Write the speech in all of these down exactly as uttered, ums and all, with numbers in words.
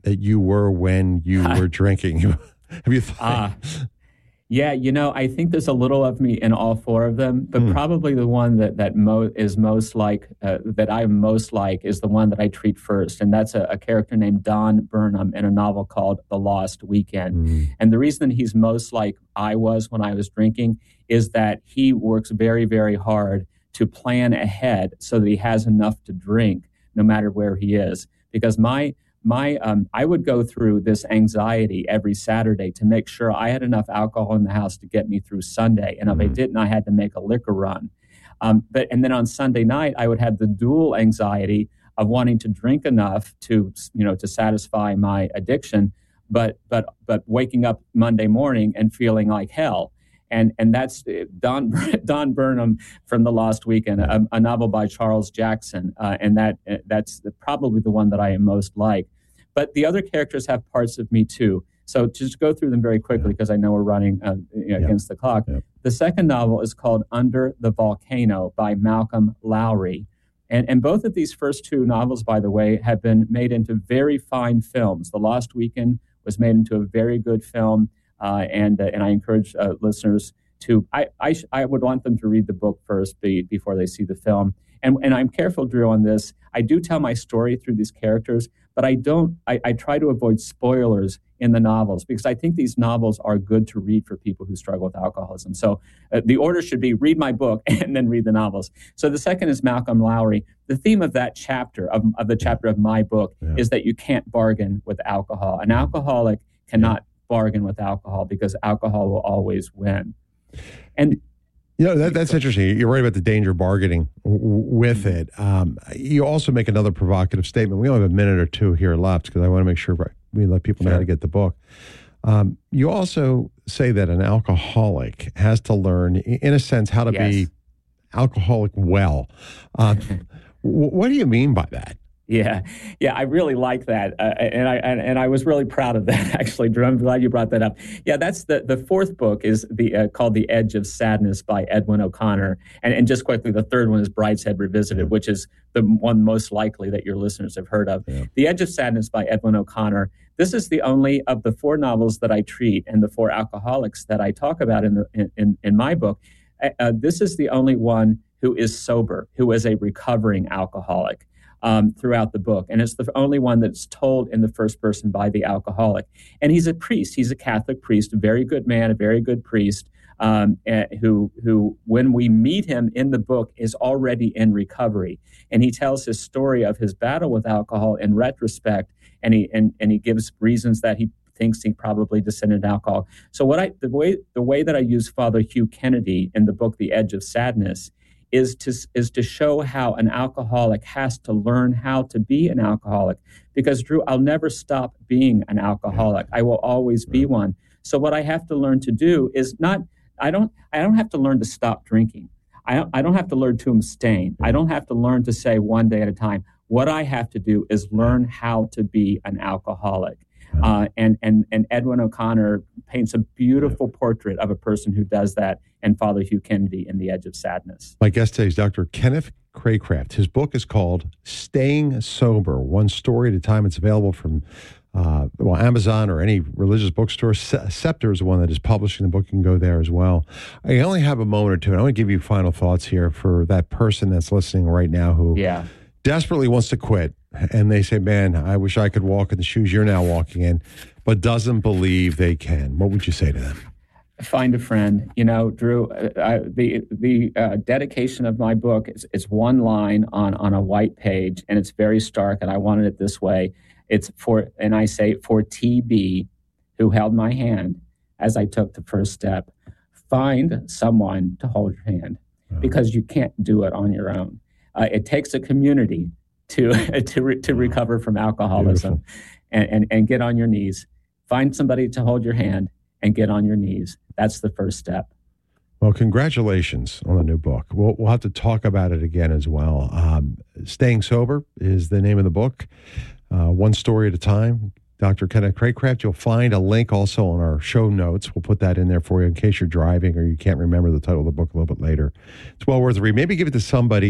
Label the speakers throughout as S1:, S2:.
S1: that you were when you were drinking? Have you thought?
S2: Uh, yeah, you know, I think there's a little of me in all four of them, but mm. probably the one that that mo- is most like, uh, that I'm most like is the one that I treat first. And that's a, a character named Don Burnham in a novel called The Lost Weekend. Mm. And the reason he's most like I was when I was drinking is that he works very, very hard to plan ahead so that he has enough to drink no matter where he is. Because my My, um, I would go through this anxiety every Saturday to make sure I had enough alcohol in the house to get me through Sunday. And if mm-hmm. I didn't, I had to make a liquor run. Um, but and then on Sunday night, I would have the dual anxiety of wanting to drink enough to, you know, to satisfy my addiction, but but but waking up Monday morning and feeling like hell. And and that's Don Don Burnham from The Lost Weekend, a, a novel by Charles Jackson, uh, and that that's the, probably the one that I am most like. But the other characters have parts of me too. So just go through them very quickly because I know we're running uh, you know, yeah. against the clock. Yeah. The second novel is called Under the Volcano by Malcolm Lowry. And, and both of these first two novels, by the way, have been made into very fine films. The Lost Weekend was made into a very good film. Uh, and uh, and I encourage uh, listeners to, I, I I would want them to read the book first be, before they see the film. And and I'm careful, Drew, on this. I do tell my story through these characters, but I don't, I, I try to avoid spoilers in the novels because I think these novels are good to read for people who struggle with alcoholism. So uh, the order should be read my book and then read the novels. So the second is Malcolm Lowry. The theme of that chapter, of, of the chapter of my book, yeah. is that you can't bargain with alcohol. An alcoholic cannot bargain with alcohol because alcohol will always win. And
S1: you know, that, that's interesting. You're right about the danger of bargaining w- with it. Um, you also make another provocative statement. We only have a minute or two here left because I want to make sure we let people know sure. how to get the book. Um, you also say that an alcoholic has to learn, in a sense, how to yes. be alcoholic well. Uh, w- what do you mean by that?
S2: Yeah, yeah, I really like that, uh, and I and, and I was really proud of that. Actually, Drew, I'm glad you brought that up. Yeah, that's the the fourth book is the uh, called The Edge of Sadness by Edwin O'Connor, and and just quickly, the third one is Brideshead Revisited, yeah. which is the one most likely that your listeners have heard of. Yeah. The Edge of Sadness by Edwin O'Connor. This is the only of the four novels that I treat and the four alcoholics that I talk about in the in in my book. Uh, this is the only one who is sober, who is a recovering alcoholic. Um, throughout the book. And it's the only one that's told in the first person by the alcoholic. And he's a priest. He's a Catholic priest, a very good man, a very good priest, um, uh, who, who, when we meet him in the book, is already in recovery. And he tells his story of his battle with alcohol in retrospect, and he and, and he gives reasons that he thinks he probably descended alcohol. So what I the way the way that I use Father Hugh Kennedy in the book The Edge of Sadness is to is to show how an alcoholic has to learn how to be an alcoholic. Because, Drew, I'll never stop being an alcoholic. I will always be one. So what I have to learn to do is not, I don't I don't have to learn to stop drinking. I don't, I don't have to learn to abstain. I don't have to learn to say one day at a time. What I have to do is learn how to be an alcoholic. Uh, and, and, and Edwin O'Connor paints a beautiful portrait of a person who does that, and Father Hugh Kennedy in The Edge of Sadness.
S1: My guest today is Doctor Kenneth Cracraft. His book is called Staying Sober, One Story at a Time. It's available from uh, well, Amazon or any religious bookstore. Scepter is the one that is publishing the book. You can go there as well. I only have a moment or two, and I want to give you final thoughts here for that person that's listening right now who
S2: yeah.
S1: desperately wants to quit. And they say, man, I wish I could walk in the shoes you're now walking in, but doesn't believe they can. What would you say to them?
S2: Find a friend. You know, Drew, uh, the the uh, dedication of my book is, is one line on, on a white page, and it's very stark, and I wanted it this way. It's for, and I say, for T B, who held my hand as I took the first step. Find someone to hold your hand, oh. because you can't do it on your own. Uh, it takes a community to to re, to recover from alcoholism, and, and and get on your knees. Find somebody to hold your hand and get on your knees. That's the first step.
S1: Well, congratulations on the new book. We'll we'll have to talk about it again as well. Um, Staying Sober is the name of the book. Uh, one story at a time. Doctor Kenneth Cracraft. You'll find a link also on our show notes. We'll put that in there for you in case you're driving or you can't remember the title of the book a little bit later. It's well worth a read. Maybe give it to somebody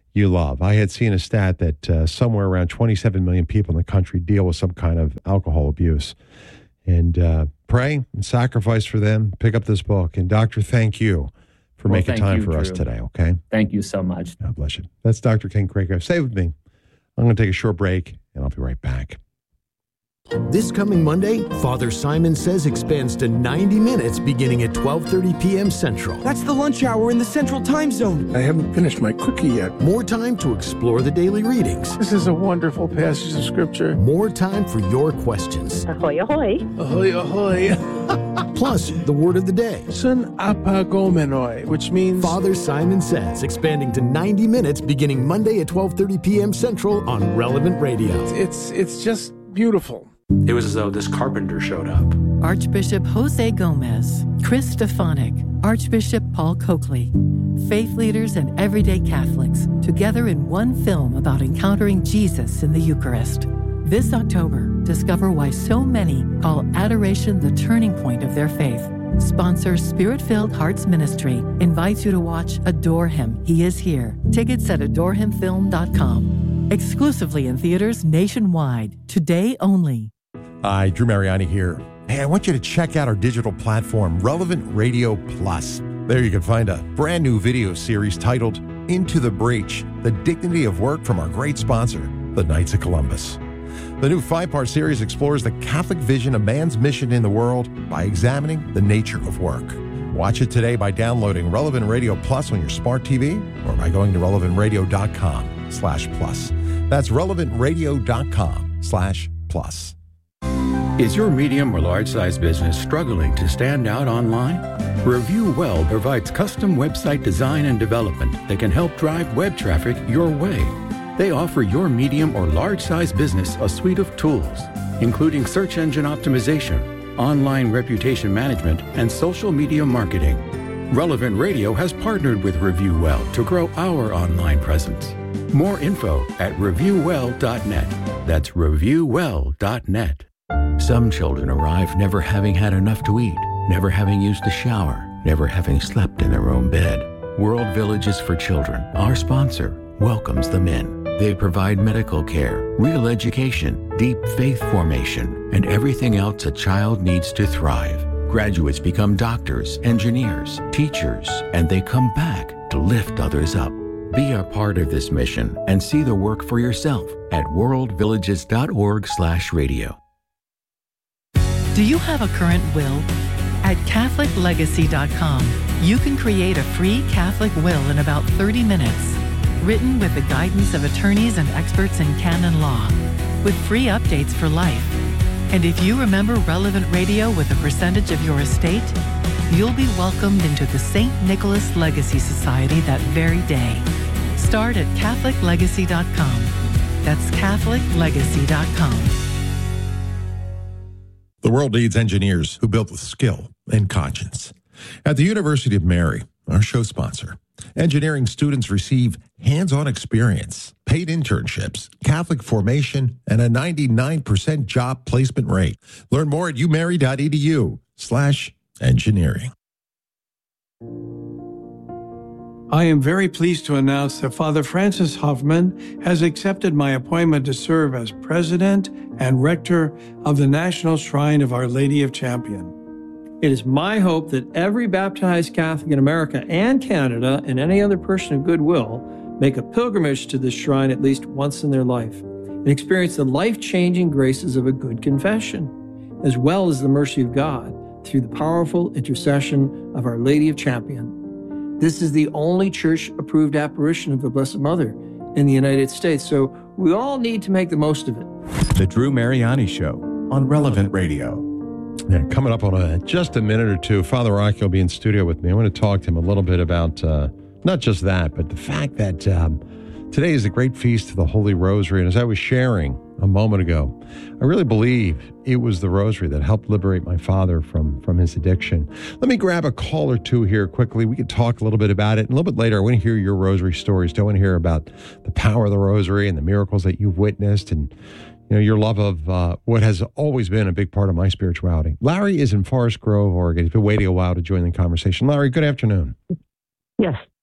S1: you love. I had seen a stat that uh, somewhere around twenty-seven million people in the country deal with some kind of alcohol abuse. And uh, pray and sacrifice for them. Pick up this book. And Doctor, thank you for
S2: well,
S1: making time
S2: you,
S1: for
S2: Drew.
S1: us today, okay?
S2: Thank you so much.
S1: God bless you. That's Doctor Ken Craycraft. Stay with me. I'm going to take a short break, and I'll be right back.
S3: This coming Monday, Father Simon Says expands to ninety minutes beginning at twelve thirty p.m. Central.
S4: That's the lunch hour in the Central Time Zone.
S5: I haven't finished my cookie yet.
S3: More time to explore the daily readings.
S5: This is a wonderful passage of Scripture.
S3: More time for your questions.
S6: Ahoy, ahoy.
S5: Ahoy, ahoy.
S3: Plus, the word of the day.
S5: Sun apagomenoi, which means...
S3: Father Simon Says, expanding to ninety minutes beginning Monday at twelve thirty p.m. Central on Relevant Radio.
S5: It's, it's just beautiful.
S7: It was as though this carpenter showed up.
S8: Archbishop Jose Gomez, Chris Stefanik, Archbishop Paul Coakley, faith leaders and everyday Catholics, together in one film about encountering Jesus in the Eucharist. This October, discover why so many call adoration the turning point of their faith. Sponsor Spirit-Filled Hearts Ministry invites you to watch Adore Him, He Is Here. Tickets at adore him film dot com. Exclusively in theaters nationwide, today only.
S9: Hi, Drew Mariani here. Hey, I want you to check out our digital platform, Relevant Radio Plus. There you can find a brand new video series titled Into the Breach, The Dignity of Work from our great sponsor, the Knights of Columbus. The new five-part series explores the Catholic vision of man's mission in the world by examining the nature of work. Watch it today by downloading Relevant Radio Plus on your smart T V or by going to relevant radio dot com slash plus. That's relevant radio dot com slash plus.
S10: Is your medium or large-size business struggling to stand out online? Review Well provides custom website design and development that can help drive web traffic your way. They offer your medium or large-size business a suite of tools, including search engine optimization, online reputation management, and social media marketing. Relevant Radio has partnered with Review Well to grow our online presence. More info at review well dot net. That's review well dot net.
S11: Some children arrive never having had enough to eat, never having used a shower, never having slept in their own bed. World Villages for Children, our sponsor, welcomes them in. They provide medical care, real education, deep faith formation, and everything else a child needs to thrive. Graduates become doctors, engineers, teachers, and they come back to lift others up. Be a part of this mission and see the work for yourself at world villages dot org slash radio.
S8: Do you have a current will? At catholic legacy dot com, you can create a free Catholic will in about thirty minutes, written with the guidance of attorneys and experts in canon law, with free updates for life. And if you remember Relevant Radio with a percentage of your estate, you'll be welcomed into the Saint Nicholas Legacy Society that very day. Start at catholic legacy dot com. That's catholic legacy dot com.
S9: The world needs engineers who build with skill and conscience. At the University of Mary, our show sponsor, engineering students receive hands-on experience, paid internships, Catholic formation, and a ninety-nine percent job placement rate. Learn more at umary dot e d u slash engineering.
S5: I am very pleased to announce that Father Francis Huffman has accepted my appointment to serve as president and rector of the National Shrine of Our Lady of Champion. It is my hope that every baptized Catholic in America and Canada and any other person of goodwill make a pilgrimage to this shrine at least once in their life and experience the life-changing graces of a good confession, as well as the mercy of God through the powerful intercession of Our Lady of Champion. This is the only church-approved apparition of the Blessed Mother in the United States, so we all need to make the most of it.
S12: The Drew Mariani Show on Relevant Radio.
S1: Yeah, coming up on a, just a minute or two, Father Rocky will be in studio with me. I want to talk to him a little bit about uh, not just that, but the fact that um, today is the great feast of the Holy Rosary. And as I was sharing a moment ago, I really believe it was the Rosary that helped liberate my father from, from his addiction. Let me grab a call or two here quickly. We could talk a little bit about it. And a little bit later, I want to hear your Rosary stories. I want to hear about the power of the Rosary and the miracles that you've witnessed and you know, your love of uh, what has always been a big part of my spirituality. Larry is in Forest Grove, Oregon. He's been waiting a while to join the conversation. Larry, good afternoon.
S6: Yes.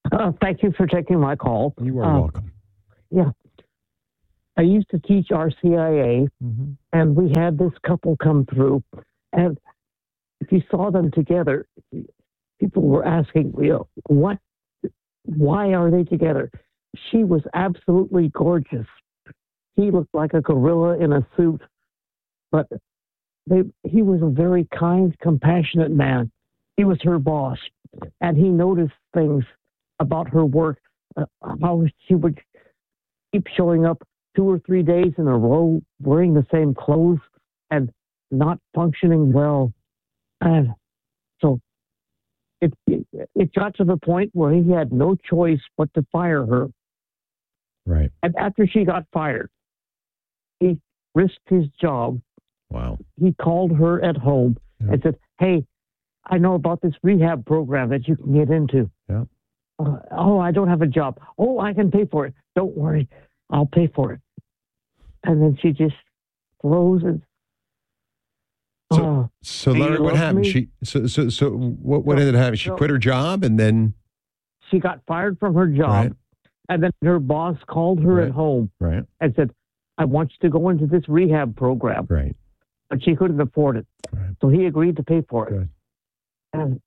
S6: Uh, thank you for taking my call.
S1: You are
S6: uh,
S1: welcome.
S6: Yeah. I used to teach R C I A,
S1: mm-hmm.
S6: and we had this couple come through. And if you saw them together, people were asking, you know, what, why are they together? She was absolutely gorgeous. He looked like a gorilla in a suit, but they, he was a very kind, compassionate man. He was her boss, and he noticed things about her work, uh, how she would keep showing up two or three days in a row wearing the same clothes and not functioning well. And so it, it, it got to the point where he had no choice but to fire her.
S1: Right.
S6: And after she got fired, he risked his job.
S1: Wow.
S6: He called her at home
S1: yeah.
S6: and said, hey, I know about this rehab program that you can get into.
S1: Yeah.
S6: Uh, oh, I don't have a job. Oh, I can pay for it. Don't worry. I'll pay for it. And then she just froze and
S1: So,
S6: uh,
S1: so Larry, what happened?
S6: Me?
S1: She so so so what what
S6: so,
S1: ended up happening? She
S6: so,
S1: quit her job and then
S6: she got fired from her job,
S1: right.
S6: and then her boss called her
S1: right.
S6: at home
S1: right.
S6: and said, "I want you to go into this rehab program."
S1: Right.
S6: But she couldn't afford it,
S1: right.
S6: so he agreed to pay for it.
S1: Good.
S6: And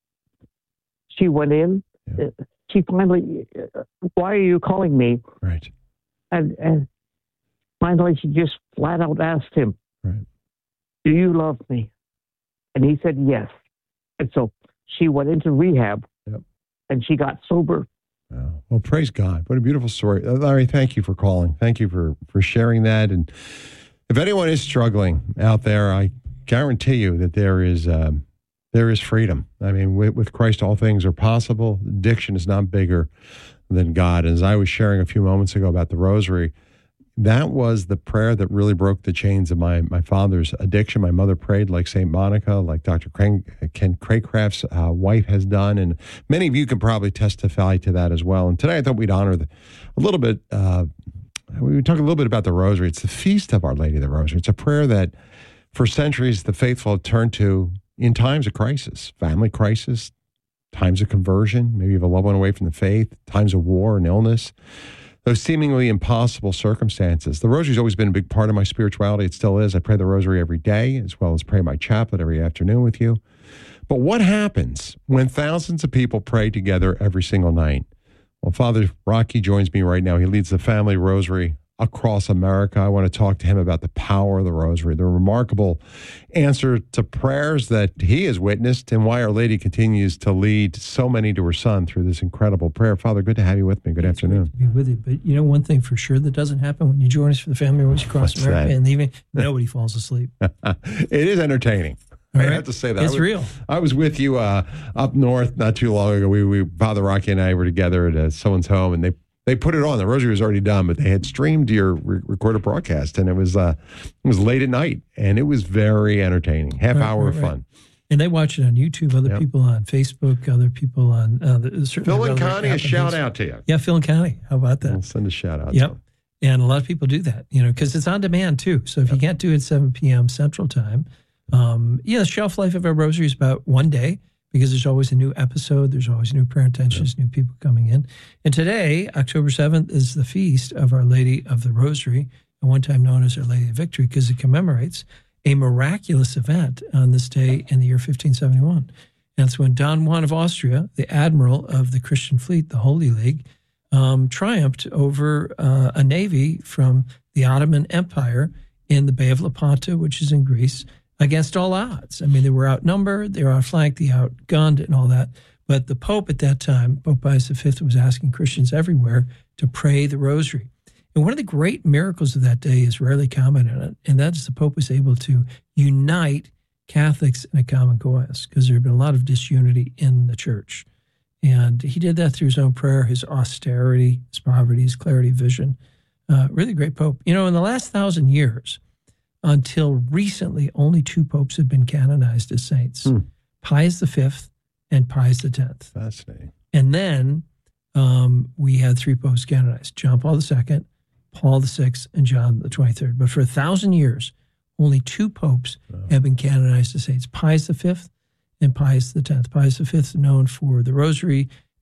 S6: she went in.
S1: Yeah.
S6: She finally, why are you calling me?
S1: Right.
S6: And and finally, she just flat out asked him,
S1: right.
S6: do you love me? And he said yes. And so she went into rehab,
S1: yep.
S6: and she got sober.
S1: Oh, well, praise God. What a beautiful story. Uh, Larry, thank you for calling. Thank you for, for sharing that. And if anyone is struggling out there, I guarantee you that there is um, there is freedom. I mean, with, with Christ, all things are possible. Addiction is not bigger than God. And as I was sharing a few moments ago about the rosary, that was the prayer that really broke the chains of my, my father's addiction. My mother prayed like Saint Monica, like Doctor Ken, Ken Craycraft's uh, wife has done. And many of you can probably testify to that as well. And today I thought we'd honor the, a little bit, uh, we would talk a little bit about the rosary. It's the feast of Our Lady of the Rosary. It's a prayer that for centuries the faithful have turned to in times of crisis, family crisis, times of conversion, maybe you have a loved one away from the faith, times of war and illness, those seemingly impossible circumstances. The rosary's always been a big part of my spirituality. It still is. I pray the rosary every day, as well as pray my chaplet every afternoon with you. But what happens when thousands of people pray together every single night? Well, Father Rocky joins me right now. He leads the family rosary across America. I want to talk to him about the power of the rosary, the remarkable answer to prayers that he has witnessed, and why Our Lady continues to lead so many to her Son through this incredible prayer. Father, good to have you with me. Good
S13: it's
S1: afternoon.
S13: Good to be with you. But you know, one thing for sure that doesn't happen when you join us for the family rosary across
S1: What's
S13: America
S1: that?
S13: in the evening, nobody falls asleep.
S1: It is entertaining.
S13: Right.
S1: I have to say that.
S13: It's
S1: I was,
S13: real.
S1: I was with you uh, up north not too long ago. We, we Father Rocky and I were together at uh, someone's home, and they They put it on. The rosary was already done, but they had streamed your re- recorded broadcast, and it was uh, it was late at night, and it was very entertaining. Half
S13: right,
S1: hour
S13: right,
S1: of
S13: right.
S1: fun.
S13: And they watch it on YouTube. Other
S1: yep.
S13: people on Facebook. Other people on uh, the,
S1: Phil and Connie, a shout out to you.
S13: Yeah, Phil and Connie. How about that?
S1: We'll send a shout out.
S13: Yep.
S1: To them.
S13: And a lot of people do that, you know, because it's on demand too. So if yep. you can't do it at seven p.m. Central Time, um, yeah, the shelf life of our rosary is about one day. Because there's always a new episode, there's always new prayer intentions, new people coming in. And today, October seventh, is the feast of Our Lady of the Rosary, and one time known as Our Lady of Victory, because it commemorates a miraculous event on this day in the year fifteen seventy-one. And it's when Don Juan of Austria, the admiral of the Christian fleet, the Holy League, um, triumphed over uh, a navy from the Ottoman Empire in the Bay of Lepanto, which is in Greece, against all odds. I mean, they were outnumbered, they were outflanked, they outgunned and all that. But the Pope at that time, Pope Pius the Fifth, was asking Christians everywhere to pray the rosary. And one of the great miracles of that day is rarely commented on, and that is the Pope was able to unite Catholics in a common cause, because there had been a lot of disunity in the church. And he did that through his own prayer, his austerity, his poverty, his clarity of vision. Uh, really great Pope. You know, in the last thousand years, until recently, only two popes have been canonized as saints, hmm. Pius the Fifth and Pius the Tenth.
S1: Fascinating.
S13: And then um, we had three popes canonized, John Paul the Second, Paul the Sixth, and John the Twenty-third. But for a thousand years, only two popes oh. have been canonized as saints, Pius the Fifth and Pius the Tenth. Pius the Fifth, known for the Rosary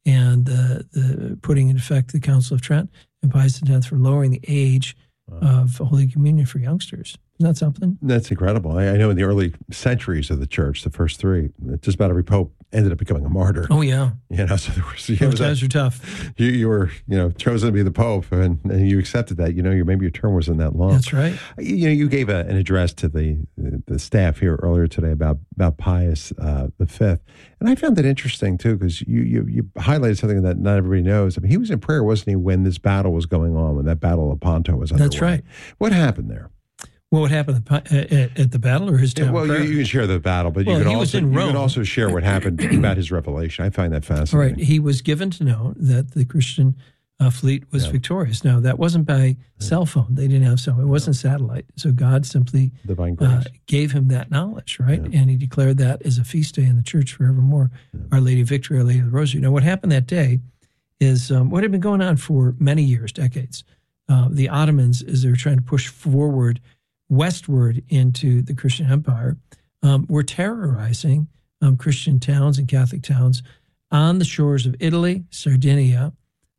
S13: and the, the putting into effect the Council of Trent and Pius X for lowering the age wow. of Holy Communion for youngsters. Isn't that something?
S1: That's incredible. I, I know in the early centuries of the church, the first three, just about every pope ended up becoming a martyr.
S13: Oh, yeah.
S1: You know, so there was, you
S13: Those times were tough.
S1: You, you were, you know, chosen to be the pope, and, and you accepted that. You know, your, maybe your term wasn't that long.
S13: That's right.
S1: You, you know, you gave a, an address to the the staff here earlier today about about Pius uh, the Fifth, and I found that interesting too, because you, you you highlighted something that not everybody knows. I mean, he was in prayer, wasn't he, when this battle was going on, when that Battle of Ponto was underway?
S13: That's right.
S1: What happened there?
S13: What would happen at, at, at the battle or his time?
S1: Yeah, well, you, you can share the battle, but
S13: well,
S1: you, can
S13: he
S1: also,
S13: was in
S1: you
S13: Rome.
S1: can also share what happened about his revelation. I find that
S13: All
S1: fascinating.
S13: right. He was given to know that the Christian uh, fleet was
S1: Yeah.
S13: victorious. Now, that wasn't by yeah. cell phone. They didn't have cell phone. It wasn't satellite. So God simply
S1: Divine grace.
S13: uh, gave him that knowledge, right?
S1: Yeah.
S13: And he declared that as a feast day in the church forevermore. Yeah. Our Lady of Victory, Our Lady of the Rosary. Now, what happened that day is um, what had been going on for many years, decades. Uh, the Ottomans, as they were trying to push forward westward into the Christian empire, um, were terrorizing um, Christian towns and Catholic towns on the shores of Italy, Sardinia,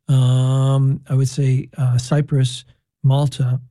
S13: um, I would say uh, Cyprus, Malta,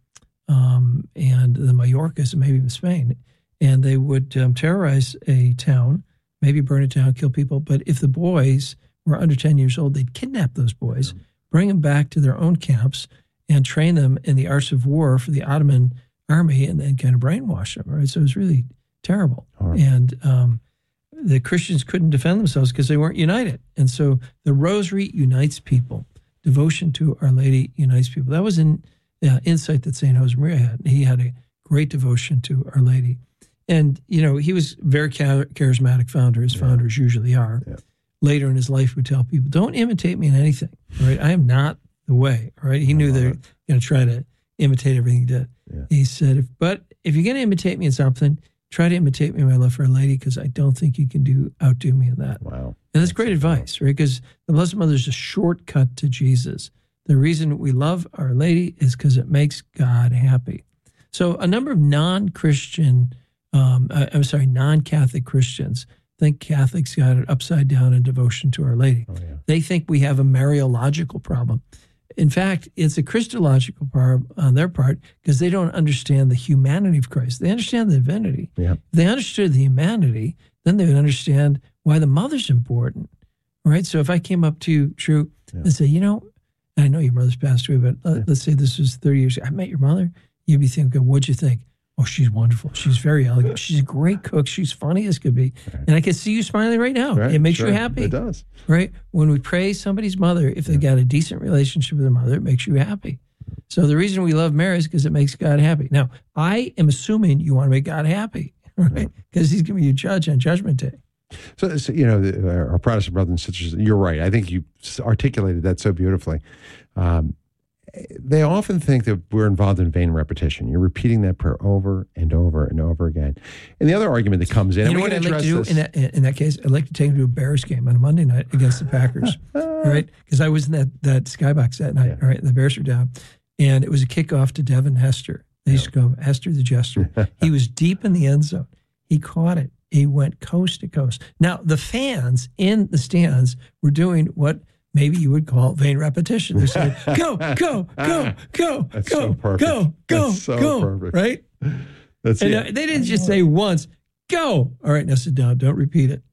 S13: um, and the Majorcas, and maybe even Spain. And they would um, terrorize a town, maybe burn it down, kill people. But if the boys were under ten years old, they'd kidnap those boys, bring them back to their own camps, and train them in the arts of war for the Ottoman army, and then kind of brainwash them, right? So it was really terrible.
S1: Right.
S13: And um, the Christians couldn't defend themselves because they weren't united. And so the Rosary unites people. Devotion to Our Lady unites people. That was an uh, insight that Saint Josemaria had. He had a great devotion to Our Lady. And, you know, he was very char- charismatic founder, as yeah. founders usually are. Yeah. Later in his life would tell people, don't imitate me in anything, right? I am not the way, right? He knew they were going to try to imitate everything he did. Yeah. He said, if, but if you're going to imitate me in something, try to imitate me in my love for Our Lady, because I don't think you can do outdo me in that.
S1: Wow.
S13: And that's great advice, right? Because the Blessed Mother is a shortcut to Jesus. The reason we love Our Lady is because it makes God happy. So a number of non-Christian, um, uh, I'm sorry, non-Catholic Christians think Catholics got it upside down in devotion to Our Lady.
S1: Oh, yeah.
S13: They think we have a Mariological problem. In fact, it's a Christological problem on their part because they don't understand the humanity of Christ. They understand the divinity.
S1: Yeah.
S13: If they understood the humanity, then they would understand why the mother's important, right? So if I came up to you, True, yeah. and say, you know, I know your mother's passed away, but uh, yeah. let's say this was thirty years ago. I met your mother. You'd be thinking, what'd you think? Oh, she's wonderful. She's very elegant. She's a great cook. She's funny as could be.
S1: Right.
S13: And I can see you smiling right now.
S1: Right.
S13: It makes
S1: sure.
S13: you happy.
S1: It does.
S13: Right? When we praise somebody's mother, if they got a decent relationship with their mother, it makes you happy. So the reason we love Mary is because it makes God happy. Now, I am assuming you want to make God happy, right? Because he's going to be your judge on Judgment Day.
S1: So, so, you know, our Protestant brothers and sisters, you're right. I think you articulated that so beautifully. Um, they often think that we're involved in vain repetition. You're repeating that prayer over and over and over again. And the other argument that comes in,
S13: you
S1: and
S13: know
S1: we
S13: what
S1: can
S13: I'd like to do
S1: this.
S13: in that, in that case? I'd like to take him to a Bears game on a Monday night against the Packers, right? Because I was in that, that skybox that night, yeah. right? The Bears were down. And it was a kickoff to Devin Hester. They used to call him Hester the Jester. He was deep in the end zone. He caught it. He went coast to coast. Now, the fans in the stands were doing what maybe you would call vain repetition. They said, go, go, go, go,
S1: That's
S13: go,
S1: so perfect.
S13: go, go,
S1: That's so
S13: go,
S1: perfect.
S13: right?
S1: That's
S13: and
S1: it.
S13: uh, they didn't just say once, go. All right, now sit down. Don't repeat it.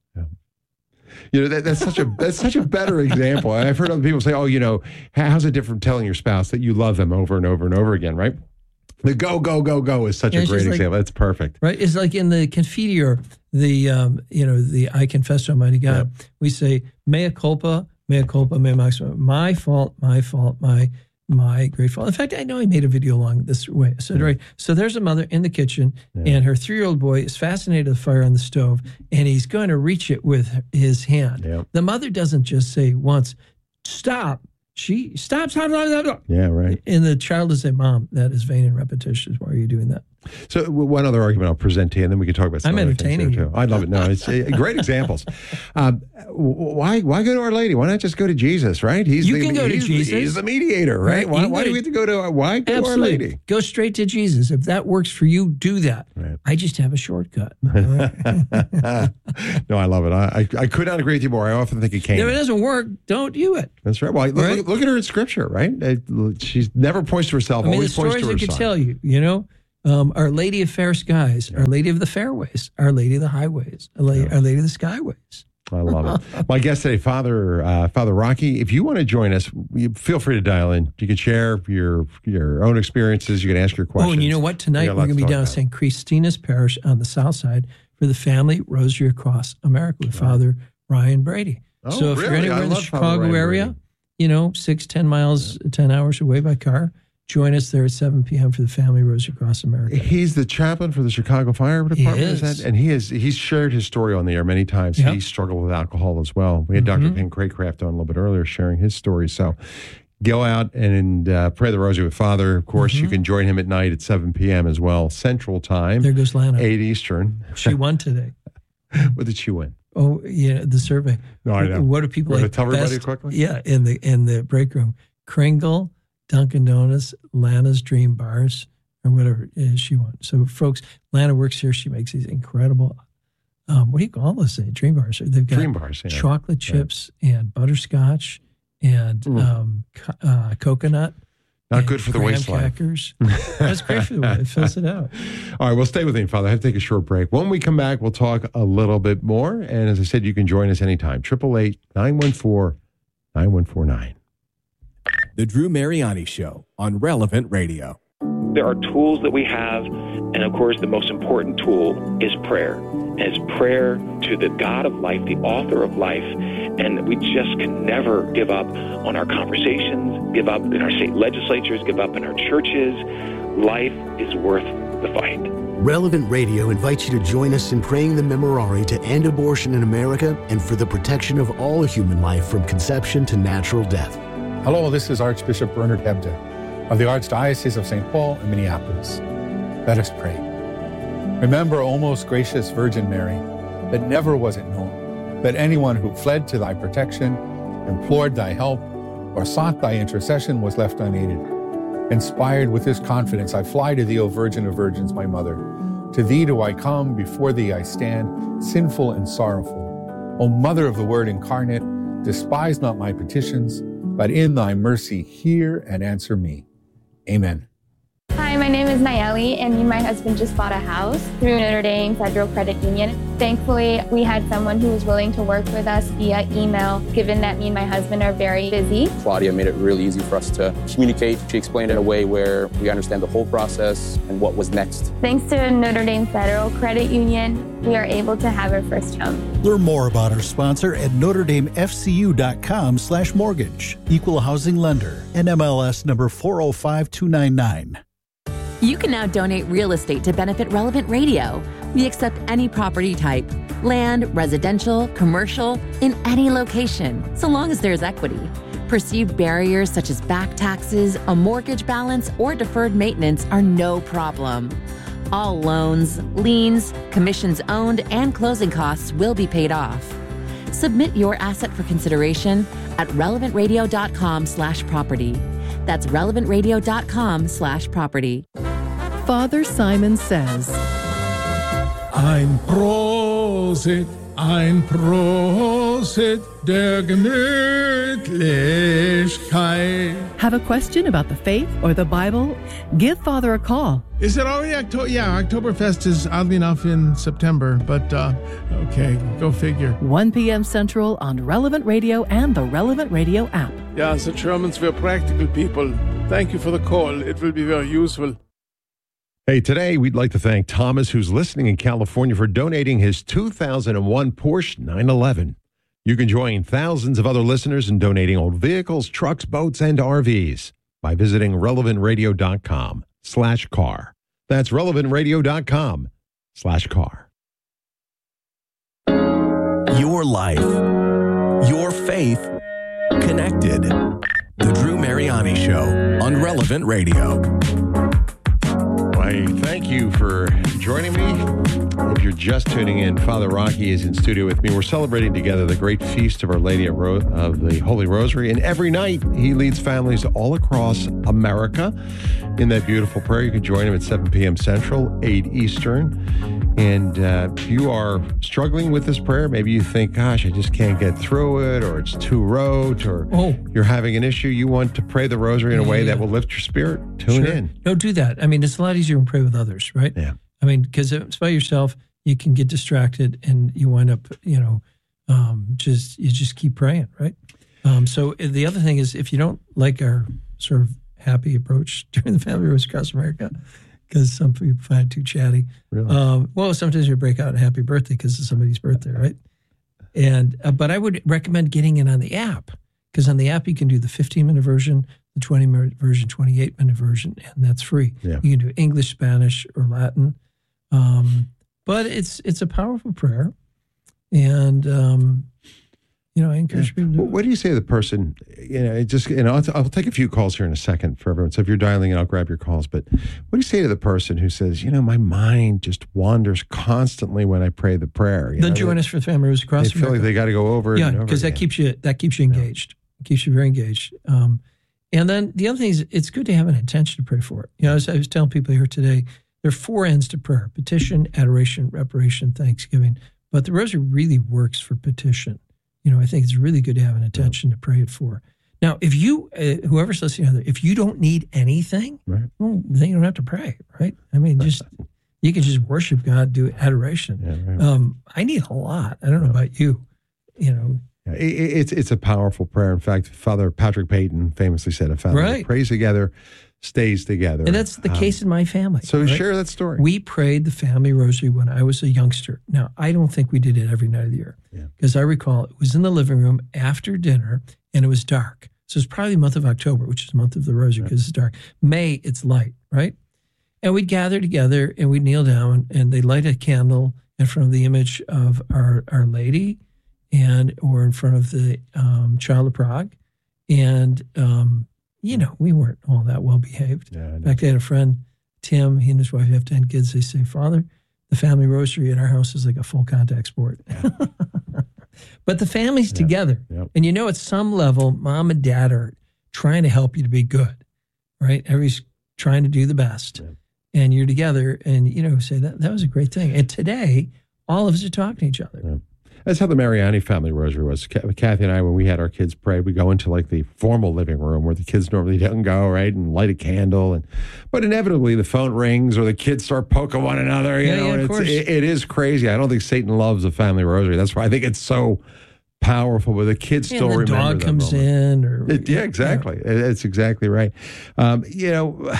S1: You know, that, that's such a that's such a better example. And I've heard other people say, oh, you know, how's it different from telling your spouse that you love them over and over and over again, right? The go, go, go, go is such
S13: Yeah,
S1: a
S13: it's
S1: great
S13: just like-
S1: example. That's perfect.
S13: Right? It's like in the Confiteor, the, um, you know, the I confess to Almighty God. We say, mea culpa, mea culpa, mea maxima. My fault, my fault, my my great fault. In fact, I know I made a video along this way. So,
S1: Yeah.
S13: right, so there's a mother in the kitchen,
S1: Yeah.
S13: and her three-year-old boy is fascinated with the fire on the stove, and he's going to reach it with his hand.
S1: Yeah.
S13: The mother doesn't just say once, stop. She stops.
S1: Yeah, right.
S13: And the child will say, Mom, that is vain and repetitious. Why are you doing that?
S1: So w- one other argument I'll present to you, and then we can talk about some
S13: I'm
S1: other things
S13: entertaining
S1: there,
S13: you.
S1: too. I love it. No, it's uh, great examples. Um, w- why why go to Our Lady? Why not just go to Jesus, right? He's
S13: You
S1: the,
S13: can go to
S1: he's,
S13: Jesus.
S1: He's the mediator, right?
S13: Right. You
S1: Why,
S13: can
S1: why
S13: go
S1: do
S13: to-
S1: we have to go to, why go to Our
S13: Absolutely.
S1: Lady?
S13: Go straight to Jesus. If that works for you, do that.
S1: Right.
S13: I just have a shortcut.
S1: No, I love it. I, I I could not agree with you more. I often think it came.
S13: If it doesn't work, don't do it.
S1: That's right. Well, look,
S13: Right?
S1: look, look at her in Scripture, right? Uh, She never points to herself.
S13: I mean, the
S1: always points
S13: stories
S1: to her
S13: I could
S1: son.
S13: tell you, you know, um, Our Lady of Fair Skies, Our Lady of the Fairways, Our Lady of the Highways, Our Lady, Our Lady of the Skyways.
S1: I love it. My guest today, Father uh, Father Rocky. If you want to join us, you feel free to dial in. You can share your your own experiences. You can ask your questions.
S13: Oh, and you know what? Tonight
S1: We got
S13: we're
S1: lots
S13: going to
S1: to
S13: be
S1: talk
S13: down at
S1: about.
S13: Saint Christina's Parish on the south side for the Family Rosary Across America with Father Ryan Brady.
S1: Oh,
S13: so if
S1: really?
S13: you're anywhere
S1: I
S13: in the
S1: love Father
S13: Chicago
S1: Ryan
S13: area,
S1: Brady.
S13: you know, six, ten miles, ten hours away by car, join us there at seven p.m. for the Family Rosary Across America.
S1: He's the chaplain for the Chicago Fire Department.
S13: is.
S1: that? And he is he's shared his story on the air many times.
S13: Yep.
S1: He struggled with alcohol as well. We had Doctor
S13: Mhm.
S1: Ken Craycraft on a little bit earlier sharing his story. So go out and uh, pray the Rosary with Father. Of course, you can join him at night at seven p.m. as well, Central Time.
S13: There goes Lana.
S1: eight Eastern.
S13: She won today.
S1: What did she win?
S13: Oh, yeah, the survey.
S1: No, I know.
S13: What do people
S1: Want to
S13: like
S1: tell everybody
S13: best?
S1: quickly?
S13: Yeah, in the in the break room. Kringle, Dunkin' Donuts, Lana's Dream Bars, or whatever it is she wants. So, folks, Lana works here. She makes these incredible, um, what do you call this? thing? Dream Bars. They've got
S1: Dream Bars, yeah.
S13: chocolate chips and butterscotch and
S1: Mm.
S13: um, co- uh, coconut.
S1: Not
S13: and
S1: good for the
S13: graham
S1: waistline.
S13: crackers. That's great for the way it fills it out.
S1: All right, well, stay with me, Father. I have to take a short break. When we come back, we'll talk a little bit more. And as I said, you can join us anytime. eight eight eight, nine one four, nine one four nine.
S12: The Drew Mariani Show on Relevant Radio.
S14: There are tools that we have, and of course, the most important tool is prayer. And it's prayer to the God of life, the author of life. And we just can never give up on our conversations, give up in our state legislatures, give up in our churches. Life is worth the fight.
S3: Relevant Radio invites you to join us in praying the Memorare to end abortion in America and for the protection of all human life from conception to natural death.
S15: Hello, this is Archbishop Bernard Hebda of the Archdiocese of Saint Paul and Minneapolis. Let us pray. Remember, O most gracious Virgin Mary, that never was it known that anyone who fled to thy protection, implored thy help, or sought thy intercession was left unaided. Inspired with this confidence, I fly to thee, O Virgin of Virgins, my mother. To thee do I come, before thee I stand, sinful and sorrowful. O Mother of the Word incarnate, despise not my petitions, but in thy mercy hear and answer me. Amen.
S16: Hi, my name is Nayeli, and me and my husband just bought a house through Notre Dame Federal Credit Union. Thankfully, we had someone who was willing to work with us via email, given that me and my husband are very busy.
S17: Claudia made it really easy for us to communicate. She explained it in a way where we understand the whole process and what was next.
S16: Thanks to Notre Dame Federal Credit Union, we are able to have our first home.
S18: Learn more about our sponsor at notre dame f c u dot com slash mortgage. Equal housing lender. N M L S number four oh five two nine nine.
S19: You can now donate real estate to benefit Relevant Radio. We accept any property type, land, residential, commercial, in any location, so long as there's equity. Perceived barriers such as back taxes, a mortgage balance, or deferred maintenance are no problem. All loans, liens, commissions owned, and closing costs will be paid off. Submit your asset for consideration at relevant radio dot com slash property. That's relevant radio dot com slash property.
S8: Father Simon says,
S20: Ein Prosit, ein Prosit der Gemütlichkeit.
S8: have a question about the faith or the Bible? Give Father a call.
S20: Is it already October? Yeah, Oktoberfest is oddly enough in September, but uh, okay, go figure.
S8: one p.m. Central on Relevant Radio and the Relevant Radio app.
S20: Yeah, the Germans were practical people. Thank you for the call. It will be very useful.
S1: Hey, today we'd like to thank Thomas, who's listening in California, for donating his two thousand one Porsche nine eleven. You can join thousands of other listeners in donating old vehicles, trucks, boats, and R Vs by visiting relevant radio dot com slash car. That's relevant radio dot com slash car.
S12: Your life, your faith, connected. The Drew Mariani Show on Relevant Radio.
S1: Well, I thank you for joining me. If you're just tuning in, Father Rocky is in studio with me. We're celebrating together the great feast of Our Lady of, Ro- of the Holy Rosary. And every night, he leads families all across America in that beautiful prayer. You can join him at seven p.m. Central, eight Eastern. And uh, if you are struggling with this prayer, maybe you think, gosh, I just can't get through it, or it's too rote, or
S13: oh.
S1: you're having an issue, you want to pray the rosary in a way
S13: yeah.
S1: that will lift your spirit, tune
S13: sure.
S1: in.
S13: No, do that. I mean, it's a lot easier to pray with others, right?
S1: Yeah.
S13: I mean, because if it's by yourself, you can get distracted and you wind up, you know, um, just you just keep praying, right? Um, so the other thing is, if you don't like our sort of happy approach during the Family Rosary across America, because some people find it too chatty.
S1: Really?
S13: Um, well, sometimes you break out a happy birthday because it's somebody's birthday, right? And uh, but I would recommend getting it on the app, because on the app you can do the fifteen minute version, the twenty minute version, twenty-eight minute version, and that's free.
S1: Yeah.
S13: You can do English, Spanish, or Latin. Um, but it's it's a powerful prayer, and um, you know I encourage
S1: yeah.
S13: people to do
S1: well, what do you say to the person? You know, it just you know, I'll, I'll take a few calls here in a second for everyone. So if you're dialing in, I'll grab your calls. But what do you say to the person who says, you know, my mind just wanders constantly when I pray the prayer? You
S13: Then
S1: know,
S13: join
S1: they,
S13: us for Family Rosary across
S1: They feel
S13: America.
S1: like they got to go over it.
S13: Yeah,
S1: and over
S13: because that
S1: again.
S13: keeps you that keeps you engaged. It keeps you very engaged. Um, and then the other thing is, it's good to have an intention to pray for it. You know, as I was telling people here today, there are four ends to prayer: petition, adoration, reparation, thanksgiving. But the rosary really works for petition. You know, I think it's really good to have an intention yeah. to pray it for. Now, if you, uh, whoever's listening, if you don't need anything,
S1: right.
S13: well, then you don't have to pray, right? I mean, just you can just worship God, do adoration.
S1: Yeah, right.
S13: um, I need a lot. I don't know about you. You know,
S1: yeah, it, it's it's a powerful prayer. In fact, Father Patrick Peyton famously said, "A family
S13: right.
S1: that prays together stays together."
S13: And that's the um, case in my family.
S1: So
S13: right?
S1: share that story.
S13: We prayed the family rosary when I was a youngster. Now, I don't think we did it every night of the year, because yeah. I recall it was in the living room after dinner, and it was dark. So it's probably the month of October, which is the month of the rosary, because right. it's dark. May, it's light, right? And we'd gather together, and we'd kneel down, and they'd light a candle in front of the image of our, our Lady, and or in front of the um, Child of Prague. And, um, you know, we weren't all that well behaved.
S1: Yeah,
S13: in fact, I had a friend, Tim, he and his wife have ten kids. They say, Father, the family rosary at our house is like a full contact sport. Yeah. But the family's yeah. together.
S1: Yep.
S13: And you know, at some level, mom and dad are trying to help you to be good, right? Everybody's trying to do the best. Yep. And you're together and, you know, say that that was a great thing. And today, all of us are talking to each other.
S1: Yep. That's how the Mariani family rosary was. Kathy and I, when we had our kids pray, we go into like the formal living room where the kids normally don't go, right, and light a candle. And but inevitably the phone rings or the kids start poking one another. You
S13: yeah,
S1: know,
S13: yeah,
S1: and
S13: of
S1: it's,
S13: course.
S1: It, it is crazy. I don't think Satan loves the family rosary. That's why I think it's so powerful. But the kids
S13: yeah,
S1: still
S13: the
S1: remember
S13: dog
S1: that
S13: comes
S1: moment.
S13: in, or
S1: It, yeah, exactly. Yeah. It's exactly right. Um, you know,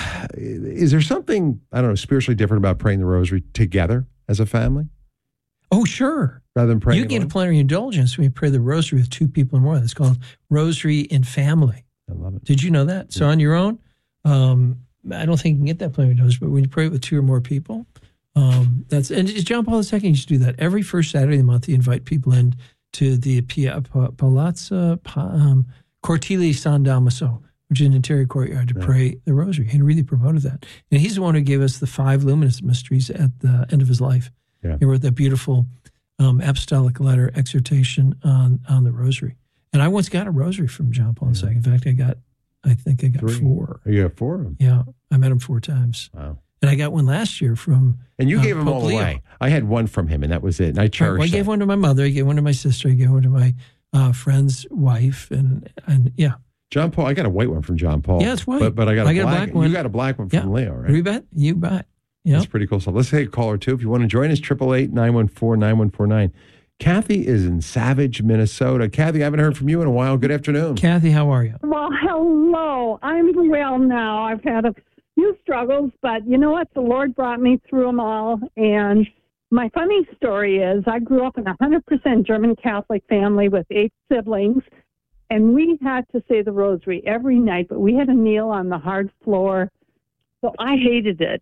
S1: is there something I don't know spiritually different about praying the rosary together as a family?
S13: Oh, sure.
S1: Rather than praying
S13: you get a plenary indulgence when you pray the rosary with two people or more. It's called Rosary in Family.
S1: I love it.
S13: Did you know that? So on your own, um, I don't think you can get that plenary indulgence, but when you pray with two or more people, um, that's, and John Paul the Second used to do that. Every first Saturday of the month, he invite people in to the Pia, Palazzo um, Cortili San Damaso, which is an interior courtyard, to yeah. pray the rosary. He really promoted that. And he's the one who gave us the five luminous mysteries at the end of his life.
S1: Yeah.
S13: He wrote that beautiful um, apostolic letter exhortation on, on the rosary. And I once got a rosary from John Paul the Second. In fact, I got, I think I got
S1: Three.
S13: four.
S1: You got four of them?
S13: Yeah. I met him four times.
S1: Wow.
S13: And I got one last year from
S1: And you
S13: uh,
S1: gave them
S13: Pope
S1: all
S13: Leo.
S1: away. I had one from him, and that was it. And I cherished
S13: Well, I gave
S1: that.
S13: one to my mother. I gave one to my sister. I gave one to my uh, friend's wife. And, and yeah.
S1: John Paul, I got a white one from John Paul.
S13: Yeah, it's white.
S1: But, but I got a,
S13: I got
S1: black,
S13: a black one.
S1: You got a black one from
S13: Yeah.
S1: Leo, right?
S13: You bet. You bet. Yeah.
S1: That's pretty cool stuff. Let's take a caller, too. If you want to join us, eight eight eight, nine one four, nine one four nine. Kathy is in Savage, Minnesota. Kathy, I haven't heard from you in a while. Good afternoon.
S13: Kathy, how are you?
S21: Well, hello. I'm well now. I've had a few struggles, but you know what? The Lord brought me through them all. And my funny story is I grew up in a one hundred percent German Catholic family with eight siblings, and we had to say the rosary every night, but we had to kneel on the hard floor. So I hated it.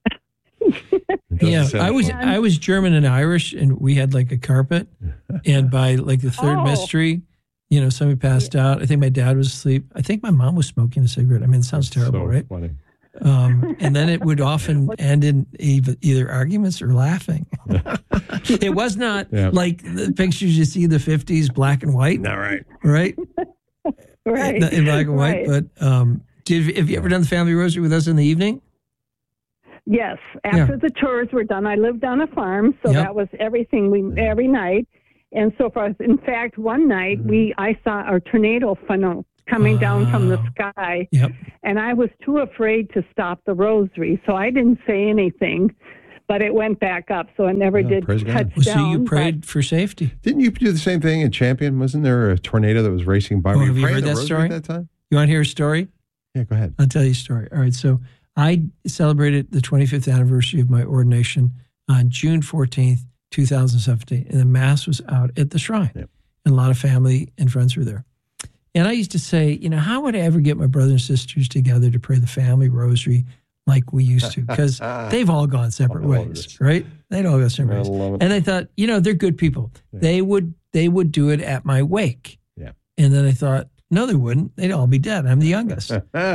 S13: Yeah, I was I was German and Irish, and we had like a carpet. And by like the third
S21: Oh.
S13: mystery, you know, somebody passed out. I think my dad was asleep. I think my mom was smoking a cigarette. I mean, it sounds terrible,
S1: so
S13: right?
S1: funny.
S13: Um, and then it would often end in either arguments or laughing. It was not yeah. like the pictures you see in the fifties, black and white.
S1: Not right.
S13: Right?
S21: Right.
S13: In black and white. Right. But um, did, have you ever done the family rosary with us in the evening?
S21: Yes. After yeah. the chores were done, I lived on a farm, so yep. that was everything we every night. And so far, in fact, one night mm-hmm. we I saw a tornado funnel coming down from the sky.
S13: Yep.
S21: And I was too afraid to stop the rosary, so I didn't say anything, but it went back up, so it never
S1: oh,
S21: did touch
S1: God.
S21: down.
S13: Well, so you prayed for safety.
S1: Didn't you do the same thing in Champion? Wasn't there a tornado that was racing by?
S13: Oh,
S1: Were
S13: have
S1: you
S13: you heard that story?
S1: At that time?
S13: You want to hear a story?
S1: Yeah, go ahead.
S13: I'll tell you a story. All right, so I celebrated the twenty-fifth anniversary of my ordination on June fourteenth, twenty seventeen, and the Mass was out at the shrine. Yep. And a lot of family and friends were there. And I used to say, you know, how would I ever get my brothers and sisters together to pray the family rosary like we used to? Because they've all gone separate ways, this. right? They'd all go separate ways. It. And I thought, you know, they're good people. Yeah. They would they would do it at my wake.
S1: Yeah.
S13: And then I thought, no, they wouldn't. They'd all be dead. I'm the youngest.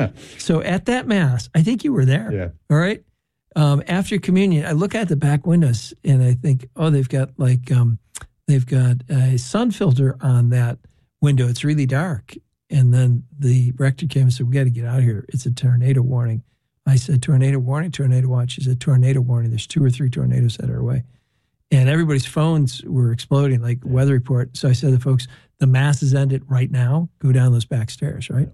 S13: So at that Mass, I think you were there.
S1: Yeah.
S13: All right. Um, after communion, I look at the back windows and I think, oh, they've got like, um, they've got a sun filter on that window. It's really dark. And then the rector came and said, we got to get out of here. It's a tornado warning. I said, tornado warning, tornado watch. He said, tornado warning. There's two or three tornadoes headed our way. And everybody's phones were exploding, like weather report. So I said to folks, the Mass is ended right now. Go down those back stairs, right?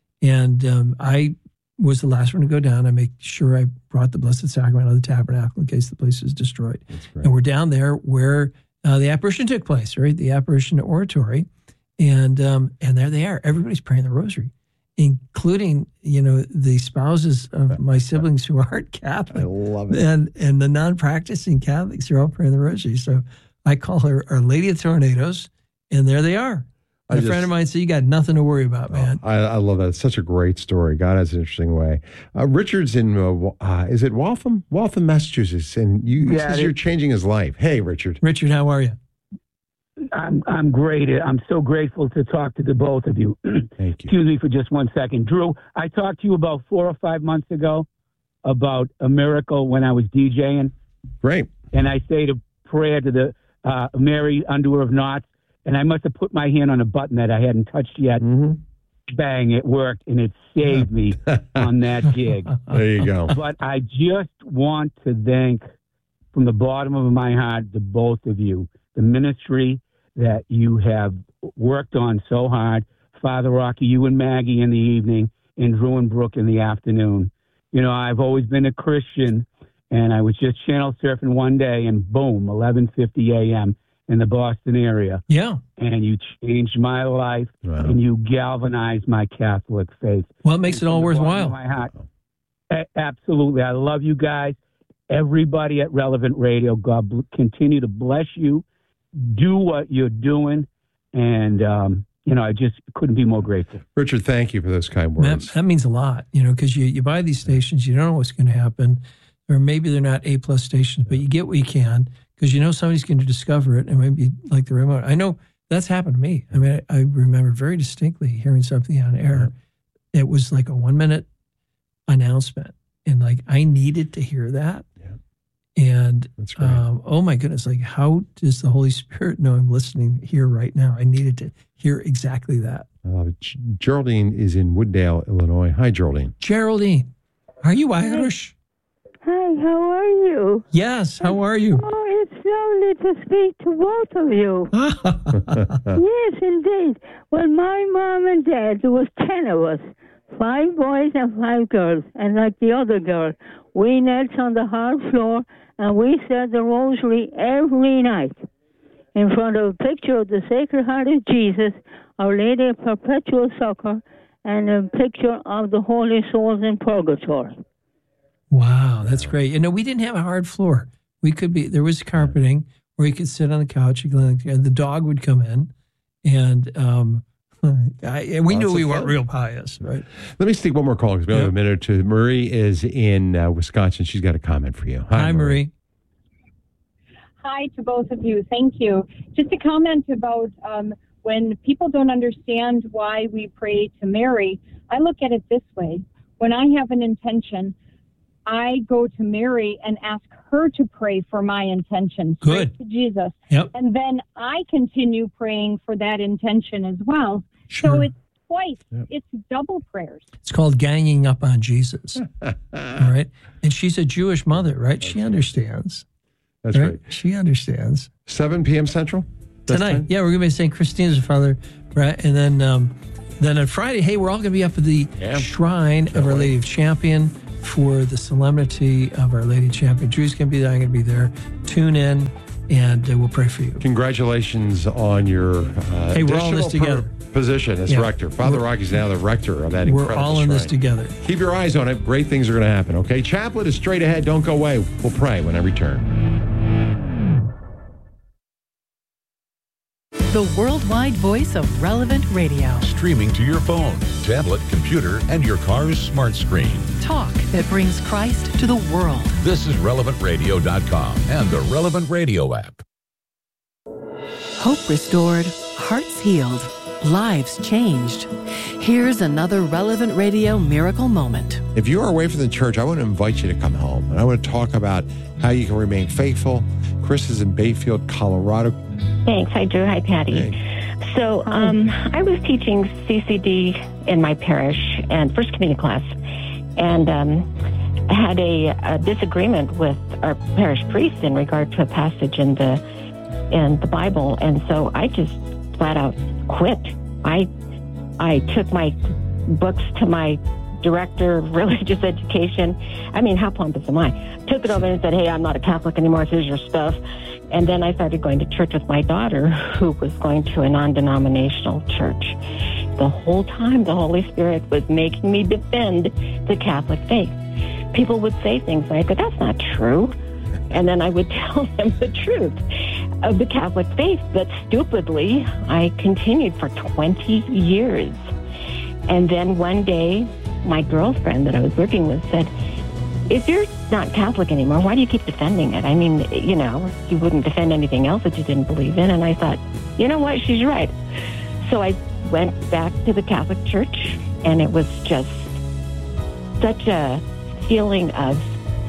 S13: And um, I was the last one to go down. I make sure I brought the Blessed Sacrament out of the tabernacle in case the place was destroyed. And we're down there where uh, the apparition took place, right? The apparition oratory. And um, and there they are. Everybody's praying the rosary, including, you know, the spouses of my siblings who aren't Catholic.
S1: I love it.
S13: And, and the non-practicing Catholics are all praying the rosary. So I call her Our Lady of Tornadoes, and there they are. A just, friend of mine said, you got nothing to worry about, man.
S1: I, I love that. It's such a great story. God has an interesting way. Uh, Richard's in, uh, uh, is it Waltham? Waltham, Massachusetts. And you yeah, says you're changing his life. Hey, Richard.
S13: Richard, how are you?
S2: I'm I'm great. I'm so grateful to talk to the both of you.
S1: Thank you.
S2: Excuse me for just one second. Drew, I talked to you about four or five months ago about a miracle when I was DJing.
S1: Great.
S2: And I stayed a prayer to the uh, Mary, Undoer of Knots. And I must have put my hand on a button that I hadn't touched yet.
S1: Mm-hmm.
S2: Bang, it worked, and it saved me on that gig.
S1: There you go.
S2: But I just want to thank, from the bottom of my heart, the both of you, the ministry that you have worked on so hard. Father Rocky, you and Maggie in the evening, and Drew and Brooke in the afternoon. You know, I've always been a Christian, and I was just channel surfing one day, and boom, eleven fifty a.m., in the Boston area.
S13: Yeah.
S2: And you changed my life,
S1: wow.
S2: and you galvanized my Catholic faith.
S13: Well, it makes it all worthwhile.
S2: My heart, a- absolutely. I love you guys. Everybody at Relevant Radio, God bl- continue to bless you. Do what you're doing. And, um, you know, I just couldn't be more grateful.
S1: Richard, thank you for those kind words.
S13: That, that means a lot, you know, because you, you buy these stations, you don't know what's going to happen, or maybe they're not A-plus stations, but you get what you can. Because you know somebody's going to discover it, and maybe like the remote. I know that's happened to me. I mean, I, I remember very distinctly hearing something on air. Yeah. It was like a one-minute announcement, and like I needed to hear that.
S1: Yeah.
S13: And
S1: that's great.
S13: Um, oh my goodness, like how does the Holy Spirit know I'm listening here right now? I needed to hear exactly that.
S1: I love it. Geraldine is in Wooddale, Illinois. Hi, Geraldine.
S13: Geraldine, are you Irish?
S22: Hi, how are you?
S13: Yes, how are you?
S22: Oh, it's lovely to speak to both of you. Yes, indeed. Well, my mom and dad, there was ten of us, five boys and five girls. And like the other girl, we knelt on the hard floor and we said the rosary every night in front of a picture of the Sacred Heart of Jesus, Our Lady of Perpetual Succor, and a picture of the Holy Souls in Purgatory.
S13: Wow, that's great. You know, we didn't have a hard floor. We could be, there was carpeting where you could sit on the couch. The dog would come in, and um, I, we knew we weren't real pious, right?
S1: Let me stick one more call because we yep. have a minute or two. Marie is in uh, Wisconsin. She's got a comment for you. Hi,
S13: Hi Marie.
S1: Marie.
S23: Hi to both of you. Thank you. Just a comment about um, when people don't understand why we pray to Mary. I look at it this way. when I have an intention, I go to Mary and ask her to pray for my intention.
S13: Good.
S23: To Jesus.
S13: Yep.
S23: And then I continue praying for that intention as well.
S13: Sure.
S23: So it's twice.
S1: Yep.
S23: It's double prayers.
S13: It's called ganging up on Jesus. All right. And she's a Jewish mother, right? She understands.
S1: That's right. right.
S13: She understands.
S1: seven p.m. Central?
S13: Tonight.
S1: time?
S13: Yeah, we're going to be at Saint Christina's, Father. Right. And then um, then on Friday, hey, we're all going to be up at the
S1: Yeah.
S13: Shrine of Our Lady of Champion for the solemnity of Our Lady of Champion. Drew's going to be there. I'm going to be there. Tune in, and uh, we'll pray for you.
S1: Congratulations on your uh,
S13: Hey, we're all in this
S1: additional
S13: together.
S1: per- position as
S13: Yeah.
S1: rector. Father
S13: We're-
S1: Rocky's now the rector of that
S13: We're
S1: incredible
S13: all in this
S1: shrine.
S13: together.
S1: Keep your eyes on it. Great things are going to happen, okay? Chaplet is straight ahead. Don't go away. We'll pray when I return.
S8: The worldwide voice of Relevant Radio.
S4: Streaming to your phone, tablet, computer, and your car's smart screen.
S8: Talk that brings Christ to the world.
S4: This is relevant radio dot com and the Relevant Radio app.
S8: Hope restored, hearts healed, lives changed. Here's another Relevant Radio miracle moment.
S1: If you are away from the church, I want to invite you to come home. And I want to talk about how you can remain faithful. Chris is in Bayfield, Colorado.
S7: Thanks. Hi, Drew. Hi, Patty.
S1: Hey.
S7: So um, I was teaching C C D in my parish and First Communion class, and um, had a, a disagreement with our parish priest in regard to a passage in the in the Bible, and so I just flat out quit. I I took my books to my director of religious education. I mean, how pompous am I? Took it over and said, "Hey, I'm not a Catholic anymore. Here's your stuff." And then I started going to church with my daughter, who was going to a non-denominational church. The whole time, the Holy Spirit was making me defend the Catholic faith. People would say things like, "But that's not true." And then I would tell them the truth of the Catholic faith. But stupidly, I continued for twenty years. And then one day, my girlfriend that I was working with said, "If you're not Catholic anymore, why do you keep defending it? I mean, you know, you wouldn't defend anything else that you didn't believe in." And I thought, you know what, she's right. So I went back to the Catholic Church, and it was just such a feeling of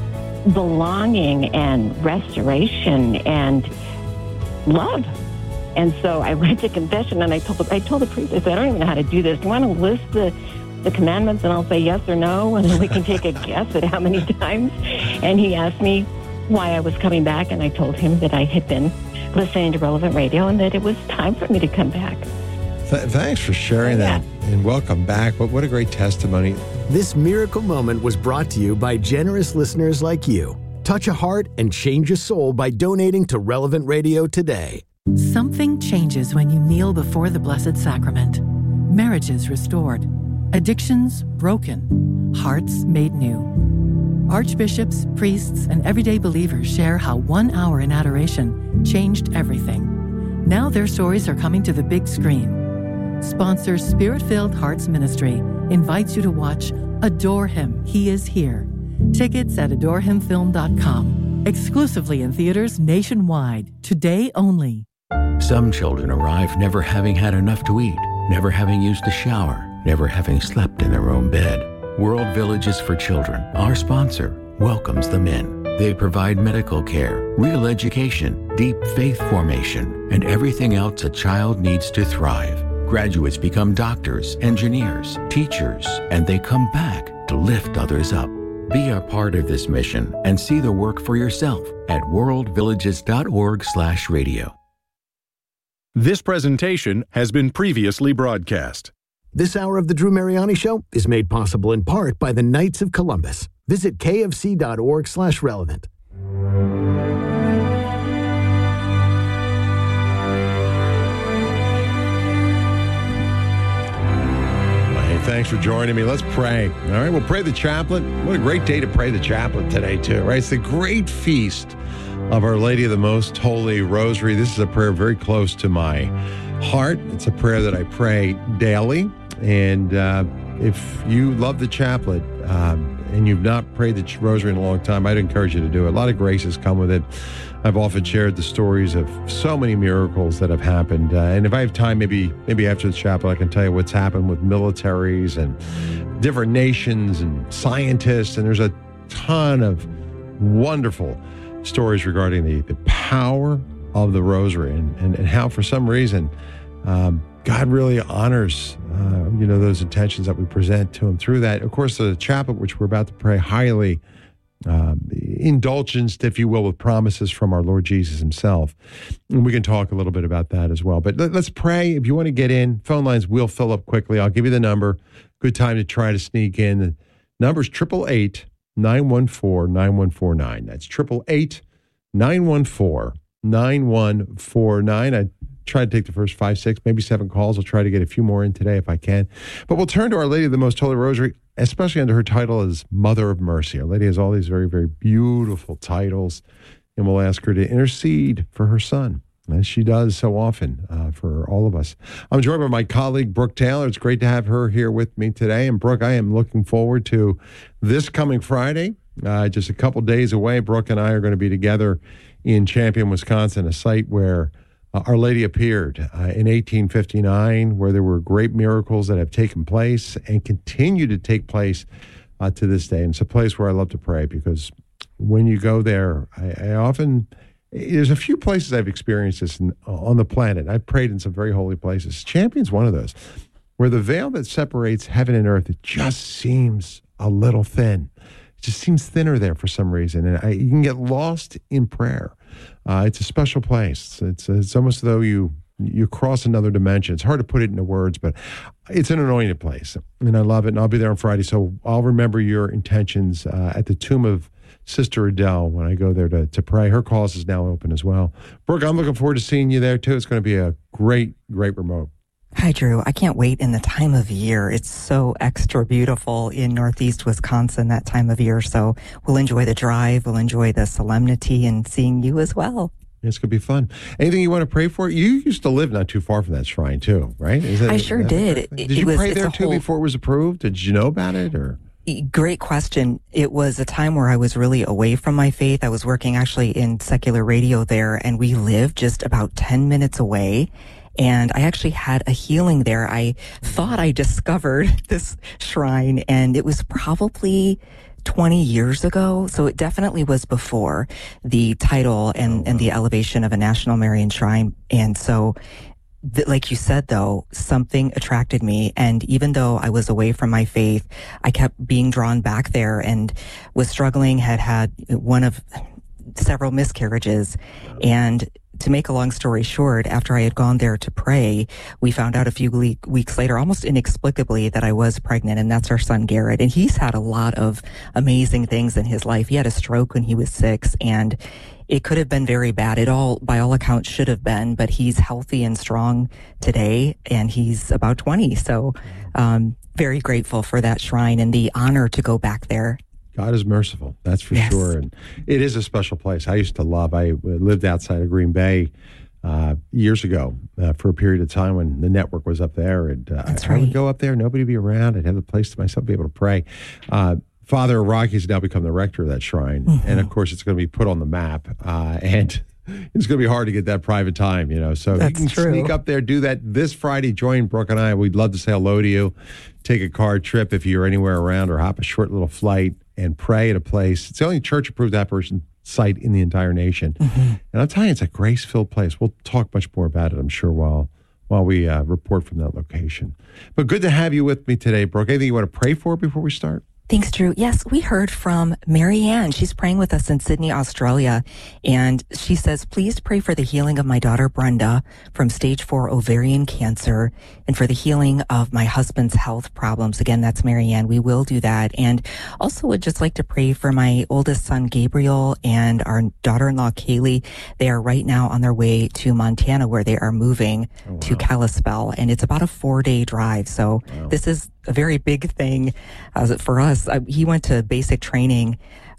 S7: belonging and restoration and love. And so I went to confession, and I told I told the priest, I said, "I don't even know how to do this. Do you want to list the the commandments, and I'll say yes or no, and then we can take a guess at how many times." And he asked me why I was coming back, and I told him that I had been listening to Relevant Radio and that it was time for me to come back.
S1: Th- thanks for sharing that, and welcome back. What, what a great testimony.
S3: This miracle moment was brought to you by generous listeners like you. Touch a heart and change a soul by donating to Relevant Radio today.
S8: Something changes when you kneel before the Blessed Sacrament. Marriages restored. Addictions broken, hearts made new. Archbishops, priests, and everyday believers share how one hour in adoration changed everything. Now their stories are coming to the big screen. Sponsor Spirit-Filled Hearts Ministry invites you to watch Adore Him, He Is Here. Tickets at adore him film dot com. Exclusively in theaters nationwide. Today only.
S11: Some children arrive never having had enough to eat, never having used a shower, never having slept in their own bed. World Villages for Children, our sponsor, welcomes them in. They provide medical care, real education, deep faith formation, and everything else a child needs to thrive. Graduates become doctors, engineers, teachers, and they come back to lift others up. Be a part of this mission and see the work for yourself at world villages dot org slash radio.
S10: This presentation has been previously broadcast.
S3: This hour of the Drew Mariani Show is made possible in part by the Knights of Columbus. Visit k f c dot org slash relevant.
S1: Hey, thanks for joining me. Let's pray. All right, we'll pray the chaplet. What a great day to pray the chaplet today, too, right? It's the great feast of Our Lady of the Most Holy Rosary. This is a prayer very close to my heart. It's a prayer that I pray daily. And uh, if you love the chaplet um, and you've not prayed the rosary in a long time, I'd encourage you to do it. A lot of graces come with it. I've often shared the stories of so many miracles that have happened. Uh, and if I have time, maybe maybe after the chaplet, I can tell you what's happened with militaries and different nations and scientists. And there's a ton of wonderful stories regarding the, the power of the rosary and, and, and how, for some reason, um, God really honors, uh, you know, those intentions that we present to him through that. Of course, the chaplet, which we're about to pray, highly um, indulgenced, if you will, with promises from our Lord Jesus himself. And we can talk a little bit about that as well. But let, let's pray. If you want to get in, phone lines will fill up quickly. I'll give you the number. Good time to try to sneak in. The number is eight eight eight, nine one four, nine one four nine. That's eight eight eight, nine one four, nine one four nine. I try to take the first five, six, maybe seven calls. I'll try to get a few more in today if I can. But we'll turn to Our Lady of the Most Holy Rosary, especially under her title as Mother of Mercy. Our Lady has all these very, very beautiful titles, and we'll ask her to intercede for her son, as she does so often uh, for all of us. I'm joined by my colleague, Brooke Taylor. It's great to have her here with me today. And Brooke, I am looking forward to this coming Friday, uh, just a couple days away. Brooke and I are going to be together in Champion, Wisconsin, a site where Uh, Our Lady appeared uh, in eighteen fifty-nine, where there were great miracles that have taken place and continue to take place uh, to this day. And it's a place where I love to pray, because when you go there, I, I often, there's a few places I've experienced this in, on the planet. I've prayed in some very holy places. Champion's one of those, where the veil that separates heaven and earth, it just seems a little thin. It just seems thinner there for some reason. And I, you can get lost in prayer. Uh, it's a special place. It's it's almost as though you you cross another dimension. It's hard to put it into words, but it's an anointed place, and I love it. And I'll be there on Friday, so I'll remember your intentions uh, at the tomb of Sister Adele when I go there to to pray. Her cause is now open as well. Brooke, I'm looking forward to seeing you there too. It's going to be a great, great remote.
S5: Hi, Drew. I can't wait in the time of year. It's so extra beautiful in Northeast Wisconsin that time of year. So we'll enjoy the drive. We'll enjoy the solemnity and seeing you as well.
S1: It's going to be fun. Anything you want to pray for? You used to live not too far from that shrine too, right? Is that,
S5: I sure did. It,
S1: did you
S5: it was,
S1: pray there too
S5: whole...
S1: before it was approved? Did you know about it or?
S5: Great question. It was a time where I was really away from my faith. I was working actually in secular radio there, and we lived just about ten minutes away. And I actually had a healing there. I thought I discovered this shrine, and it was probably twenty years ago. So it definitely was before the title and, and the elevation of a National Marian Shrine. And so, th- like you said, though, something attracted me. And even though I was away from my faith, I kept being drawn back there and was struggling, had had one of several miscarriages. And to make a long story short, after I had gone there to pray, we found out a few le- weeks later, almost inexplicably, that I was pregnant, and that's our son Garrett. And he's had a lot of amazing things in his life. He had a stroke when he was six, and it could have been very bad. It all, by all accounts, should have been, but he's healthy and strong today, and he's about twenty. So, um, very grateful for that shrine and the honor to go back there.
S1: God is merciful, that's for yes. sure. And it is a special place. I used to love, I lived outside of Green Bay uh, years ago uh, for a period of time when the network was up there. And uh,
S5: that's
S1: I,
S5: right.
S1: I would go up there, nobody would be around. I'd have the place to myself, be able to pray. Uh, Father Rocky has now become the rector of that shrine. Mm-hmm. And of course, it's going to be put on the map. Uh, and it's going to be hard to get that private time, you know. So
S5: That's
S1: you can
S5: true.
S1: sneak up there, do that this Friday. Join Brooke and I. We'd love to say hello to you. Take a car trip if you're anywhere around, or hop a short little flight and pray at a place. It's the only church-approved apparition site in the entire nation. Mm-hmm. And I'll tell you, it's a grace-filled place. We'll talk much more about it, I'm sure, while while we uh, report from that location. But good to have you with me today, Brooke. Anything you want to pray for before we start?
S5: Thanks, Drew. Yes, we heard from Mary Ann. She's praying with us in Sydney, Australia. And she says, please pray for the healing of my daughter, Brenda, from stage four ovarian cancer, and for the healing of my husband's health problems. Again, that's Mary Ann. We will do that. And also would just like to pray for my oldest son, Gabriel, and our daughter-in-law, Kaylee. They are right now on their way to Montana, where they are moving oh, wow. to Kalispell. And it's about a four-day drive. So wow. this is a very big thing uh, for us. I, he went to basic training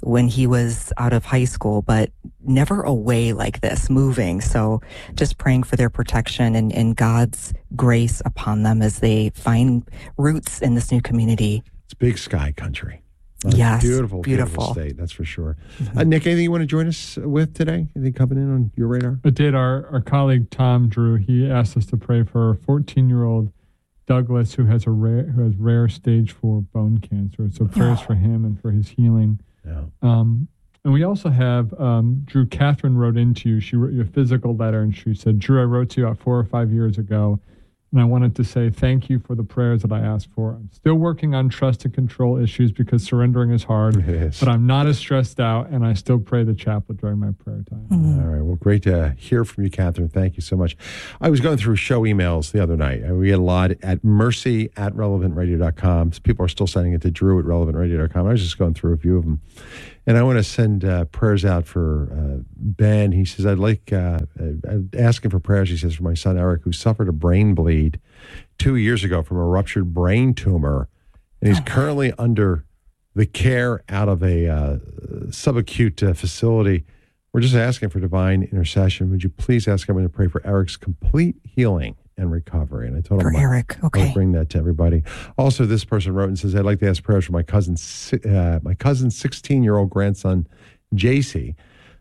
S5: when he was out of high school, but never away like this, moving. So just praying for their protection and, and God's grace upon them as they find roots in this new community.
S1: It's big sky country.
S5: Uh, yes.
S1: Beautiful, beautiful, beautiful state, that's for sure. Mm-hmm. Uh, Nick, anything you want to join us with today? Anything coming in on your radar?
S6: I did. Our, our colleague, Tom Drew, he asked us to pray for fourteen-year-old Douglas, who has a rare, who has rare stage four bone cancer. So prayers oh. for him and for his healing.
S1: Yeah.
S6: Um, and we also have um, Drew. Catherine wrote into you. She wrote you a physical letter, and she said, "Drew, I wrote to you about four or five years ago, and I wanted to say thank you for the prayers that I asked for. I'm still working on trust and control issues because surrendering is hard,
S1: yes.
S6: but I'm not as stressed out, and I still pray the chaplet during my prayer time."
S1: Mm-hmm. All right. Well, great to hear from you, Catherine. Thank you so much. I was going through show emails the other night, and we had a lot at mercy at relevant radio dot com. So people are still sending it to Drew at relevant radio dot com. I was just going through a few of them. And I want to send uh, prayers out for uh, Ben. He says, I'd like, uh, I'd asking for prayers, he says, for my son Eric, who suffered a brain bleed two years ago from a ruptured brain tumor. And he's oh. currently under the care out of a uh, subacute uh, facility. We're just asking for divine intercession. Would you please ask everyone to pray for Eric's complete healing and recovery? And I told
S5: for
S1: him,
S5: Eric, okay.
S1: I'll bring that to everybody. Also, this person wrote and says, I'd like to ask prayers for my cousin, uh, my cousin's sixteen-year-old grandson, J C.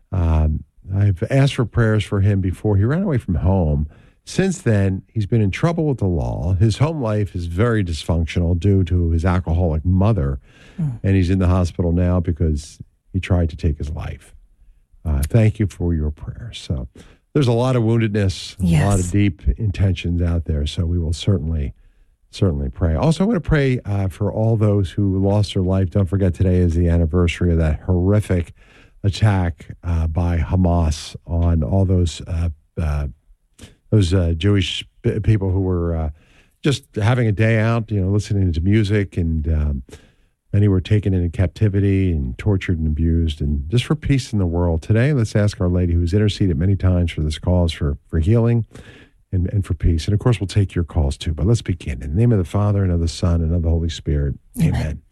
S1: Um, I've asked for prayers for him before. He ran away from home. Since then, he's been in trouble with the law. His home life is very dysfunctional due to his alcoholic mother, mm. and he's in the hospital now because he tried to take his life. Uh, thank you for your prayers. So there's a lot of woundedness, yes. a lot of deep intentions out there. So we will certainly, certainly pray. Also, I want to pray uh, for all those who lost their life. Don't forget, today is the anniversary of that horrific attack uh, by Hamas on all those uh, uh, those uh, Jewish people who were uh, just having a day out, you know, listening to music, and um, many were taken into captivity and tortured and abused, and just for peace in the world. Today, let's ask Our Lady, who's interceded many times for this cause, for, for healing and, and for peace. And of course, we'll take your calls too, but let's begin. In the name of the Father, and of the Son, and of the Holy Spirit. Amen. Amen.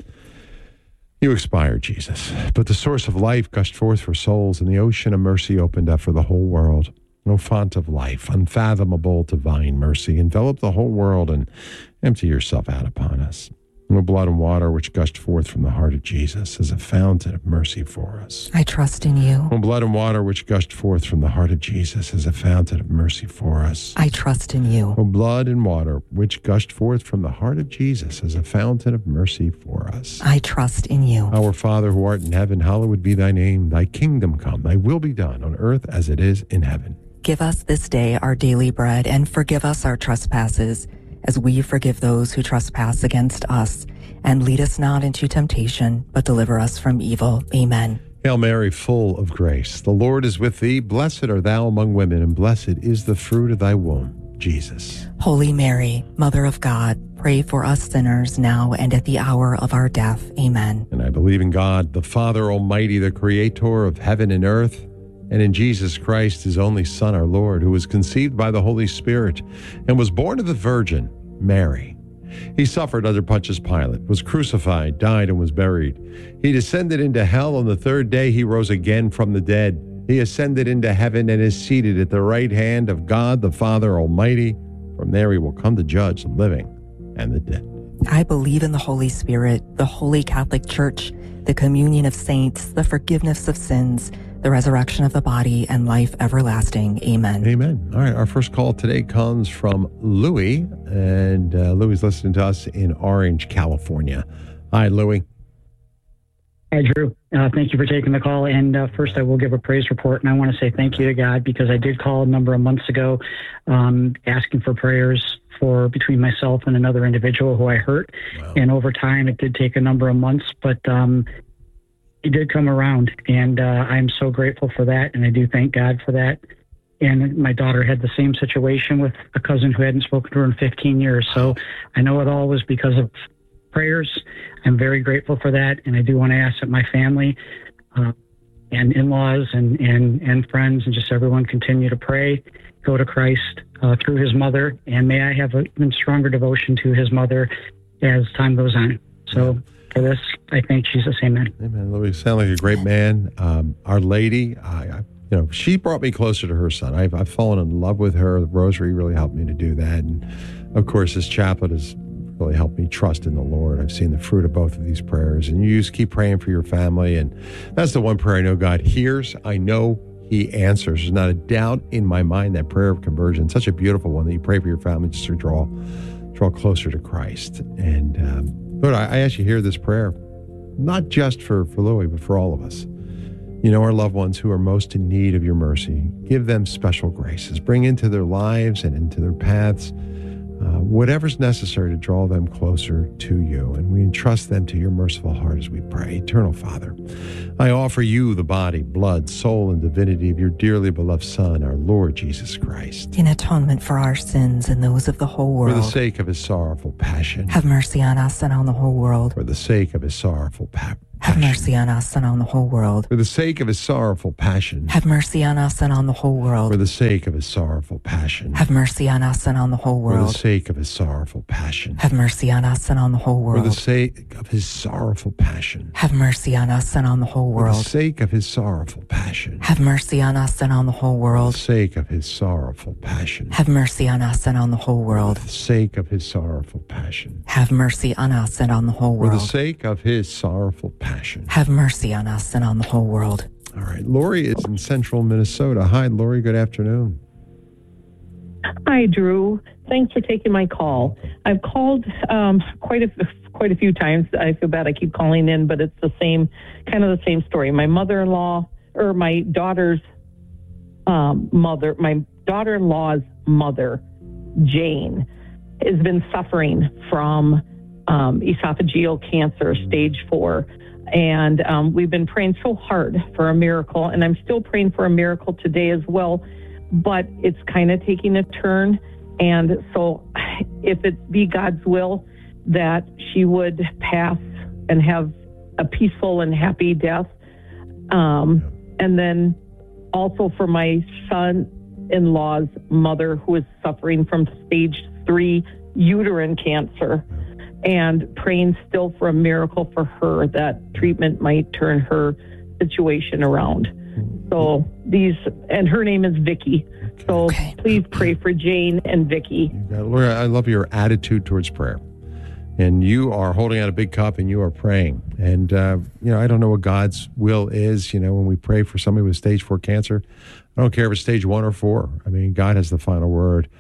S1: You expired, Jesus, but the source of life gushed forth for souls, and the ocean of mercy opened up for the whole world. O font of life, unfathomable divine mercy, envelop the whole world and empty yourself out upon us. O blood and water which gushed forth from the heart of Jesus as a fountain of mercy for us.
S5: I trust in you.
S1: O blood and water which gushed forth from the heart of Jesus as a fountain of mercy for us.
S5: I trust in you.
S1: O blood and water which gushed forth from the heart of Jesus as a fountain of mercy for us.
S5: I trust in you.
S1: Our Father who art in heaven, hallowed be thy name. Thy kingdom come, thy will be done on earth as it is in heaven.
S5: Give us this day our daily bread, and forgive us our trespasses, as we forgive those who trespass against us. And lead us not into temptation, but deliver us from evil. Amen.
S1: Hail Mary, full of grace, the Lord is with thee. Blessed art thou among women, and blessed is the fruit of thy womb, Jesus.
S5: Holy Mary, Mother of God, pray for us sinners now and at the hour of our death. Amen.
S1: And I believe in God, the Father Almighty, the creator of heaven and earth, and in Jesus Christ, his only Son, our Lord, who was conceived by the Holy Spirit and was born of the Virgin Mary. He suffered under Pontius Pilate, was crucified, died, and was buried. He descended into hell. On the third day, he rose again from the dead. He ascended into heaven and is seated at the right hand of God, the Father Almighty. From there, he will come to judge the living and the dead.
S5: I believe in the Holy Spirit, the Holy Catholic Church, the communion of saints, the forgiveness of sins, the resurrection of the body, and life everlasting. Amen.
S1: Amen. All right, our first call today comes from Louis, and uh, Louis is listening to us in Orange, California. Hi, Louis.
S9: Hi, Drew. Uh, thank you for taking the call. And uh, first, I will give a praise report, and I want to say thank you to God, because I did call a number of months ago um, asking for prayers for between myself and another individual who I hurt. Wow. And over time, it did take a number of months, but um, he did come around, and uh, I'm so grateful for that, and I do thank God for that. And my daughter had the same situation with a cousin who hadn't spoken to her in fifteen years, so I know it all was because of prayers. I'm very grateful for that, and I do want to ask that my family uh, and in-laws and, and, and friends and just everyone continue to pray, go to Christ uh, through his mother, and may I have an even stronger devotion to his mother as time goes on. So for this. I thank Jesus. Amen.
S1: Amen. Louis, you sound like a great man. Um, Our Lady, I, I, you know, she brought me closer to her son. I've, I've fallen in love with her. The rosary really helped me to do that. And of course, this chaplet has really helped me trust in the Lord. I've seen the fruit of both of these prayers. And you just keep praying for your family. And that's the one prayer I know God hears. I know He answers. There's not a doubt in my mind that prayer of conversion, such a beautiful one that you pray for your family just to draw, draw closer to Christ. And um, Lord, I, I ask you to hear this prayer, not just for, for Louis, but for all of us. You know, our loved ones who are most in need of your mercy. Give them special graces. Bring into their lives and into their paths uh, whatever's necessary to draw them closer to you. And we entrust them to your merciful heart as we pray. Eternal Father, I offer you the body, blood, soul, and divinity of your dearly beloved Son, our Lord Jesus Christ.
S5: In atonement for our sins and those of the whole world.
S1: For the sake of his sorrowful passion.
S5: Have mercy on us and on the whole world.
S1: For the sake of his sorrowful passion.
S5: Have mercy on us and on the whole world.
S1: For the sake of his sorrowful passion.
S5: Have mercy on us and on the whole world.
S1: For the sake of his sorrowful passion.
S5: Have mercy on us and on the whole world.
S1: For the sake of his sorrowful passion.
S5: Have mercy on us and on the whole world.
S1: For the sake of his sorrowful passion.
S5: Have mercy on us and on the whole world.
S1: For the sake of his sorrowful passion.
S5: Have mercy on us and on the whole world.
S1: For the sake of his sorrowful passion.
S5: Have mercy on us and on the whole world.
S1: For the sake of his sorrowful passion.
S5: Have mercy on us and on the whole world.
S1: For the sake of his sorrowful passion.
S5: Have mercy on us and on the whole world.
S1: All right. Lori is in central Minnesota. Hi, Lori. Good afternoon.
S14: Hi, Drew. Thanks for taking my call. I've called um, quite a quite a few times. I feel bad I keep calling in, but it's the same, kind of the same story. My mother-in-law, or my daughter's um, mother, my daughter-in-law's mother, Jane, has been suffering from um, esophageal cancer, stage four. And um, we've been praying so hard for a miracle, and I'm still praying for a miracle today as well, but it's kind of taking a turn. And so if it be God's will that she would pass and have a peaceful and happy death, um, and then also for my son-in-law's mother who is suffering from stage three uterine cancer, and praying still for a miracle for her, that treatment might turn her situation around. So these, and her name is Vicky. So okay. Please pray for Jane and Vicky.
S1: Lord, I love your attitude towards prayer. And you are holding out a big cup and you are praying. And, uh, you know, I don't know what God's will is. You know, when we pray for somebody with stage four cancer, I don't care if it's stage one or four. I mean, God has the final word.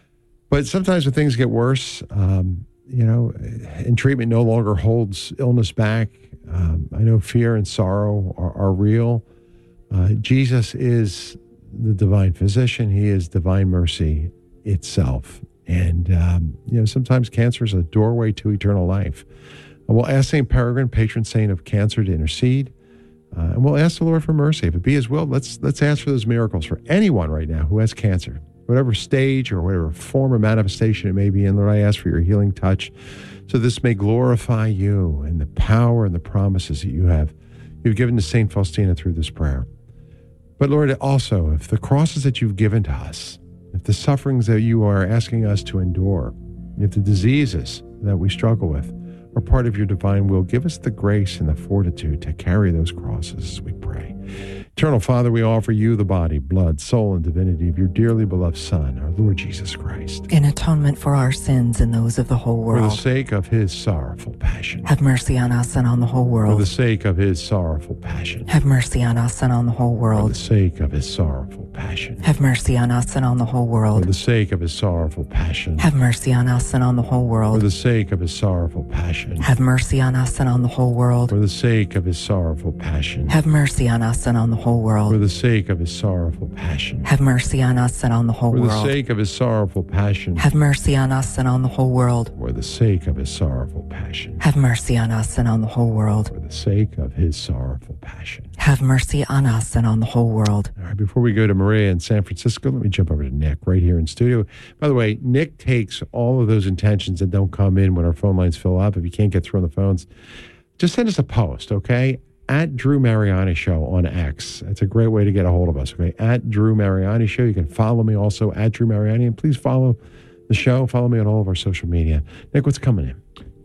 S1: But sometimes when things get worse, um, you know, and treatment no longer holds illness back. Um, I know fear and sorrow are, are real. Uh, Jesus is the divine physician. He is divine mercy itself. And, um, you know, sometimes cancer is a doorway to eternal life. And we'll ask Saint Peregrine, patron saint of cancer, to intercede. Uh, and we'll ask the Lord for mercy. If it be his will, let's, let's ask for those miracles for anyone right now who has cancer. Whatever stage or whatever form or manifestation it may be in, Lord, I ask for your healing touch so this may glorify you and the power and the promises that you have, you've given to Saint Faustina through this prayer. But Lord, also, if the crosses that you've given to us, if the sufferings that you are asking us to endure, if the diseases that we struggle with are part of your divine will, give us the grace and the fortitude to carry those crosses as we pray. Eternal Father, we offer you the body, blood, soul, and divinity of your dearly beloved Son, our Lord Jesus Christ.
S5: In atonement for our sins and those of the whole world.
S1: For the sake of his sorrowful passion.
S5: Have mercy on us and on the whole world.
S1: For the sake of his sorrowful passion.
S5: Have mercy on us and on the whole world.
S1: For the sake of his sorrowful passion.
S5: Have mercy on us and on the whole world.
S1: For the sake of his sorrowful passion.
S5: Have mercy on us and on the whole world.
S1: For the sake of his sorrowful passion.
S5: Have mercy on us and on the whole world.
S1: For the sake of his sorrowful passion.
S5: Have mercy on us and on the whole world.
S1: For the sake of his sorrowful passion.
S5: Have mercy on us and on the whole world.
S1: For the sake of his sorrowful passion.
S5: Have mercy on us and on the whole world.
S1: For the sake of his sorrowful passion.
S5: Have mercy on us and on the whole world.
S1: For the sake of his sorrowful passion.
S5: Have mercy on us and on the whole world.
S1: All right, before we go to Maria in San Francisco, let me jump over to Nick right here in studio. By the way, Nick takes all of those intentions that don't come in when our phone lines fill up. If you can't get through on the phones, just send us a post, okay? At Drew Mariani Show on X. That's a great way to get a hold of us, okay? At Drew Mariani Show. You can follow me also at Drew Mariani. And please follow the show. Follow me on all of our social media. Nick, what's coming in?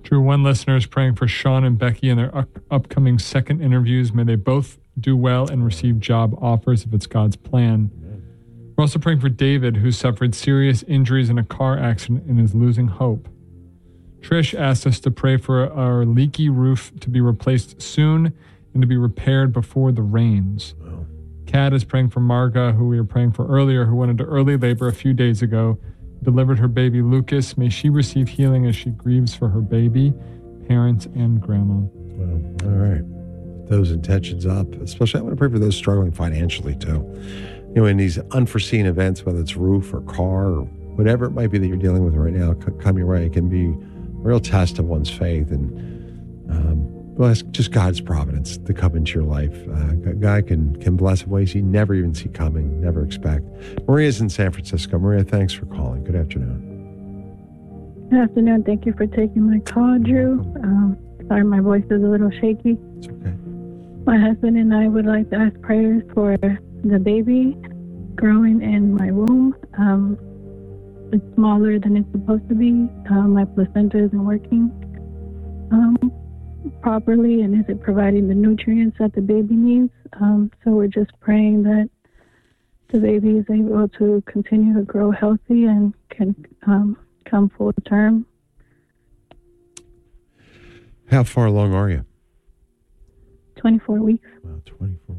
S6: Drew, one listener is praying for Sean and Becky in their up- upcoming second interviews. May they both do well and receive job offers if it's God's plan. We're also praying for David, who suffered serious injuries in a car accident and is losing hope. Trish asked us to pray for our leaky roof to be replaced soon and to be repaired before the rains. Wow. Kat is praying for Marga, who we were praying for earlier, who went into early labor a few days ago, delivered her baby Lucas. May she receive healing as she grieves for her baby, parents, and grandma.
S1: Well, all right. Those intentions up. Especially, I want to pray for those struggling financially, too. You know, in these unforeseen events, whether it's roof or car or whatever it might be that you're dealing with right now, come your way. It can be a real test of one's faith. And, um, well, it's just God's providence to come into your life. Uh, God can, can bless in ways you never even see coming, never expect. Maria's in San Francisco. Maria, thanks for calling. Good afternoon.
S15: Good afternoon. Thank you for taking my call, Drew. Um, sorry, my voice is a little shaky.
S1: It's okay.
S15: My husband and I would like to ask prayers for the baby growing in my womb. Um, it's smaller than it's supposed to be. Uh, my placenta isn't working um, properly, and isn't providing the nutrients that the baby needs. Um, so we're just praying that the baby is able to continue to grow healthy and can um, come full term.
S1: How far along are you?
S15: twenty-four weeks.
S1: Wow, twenty-four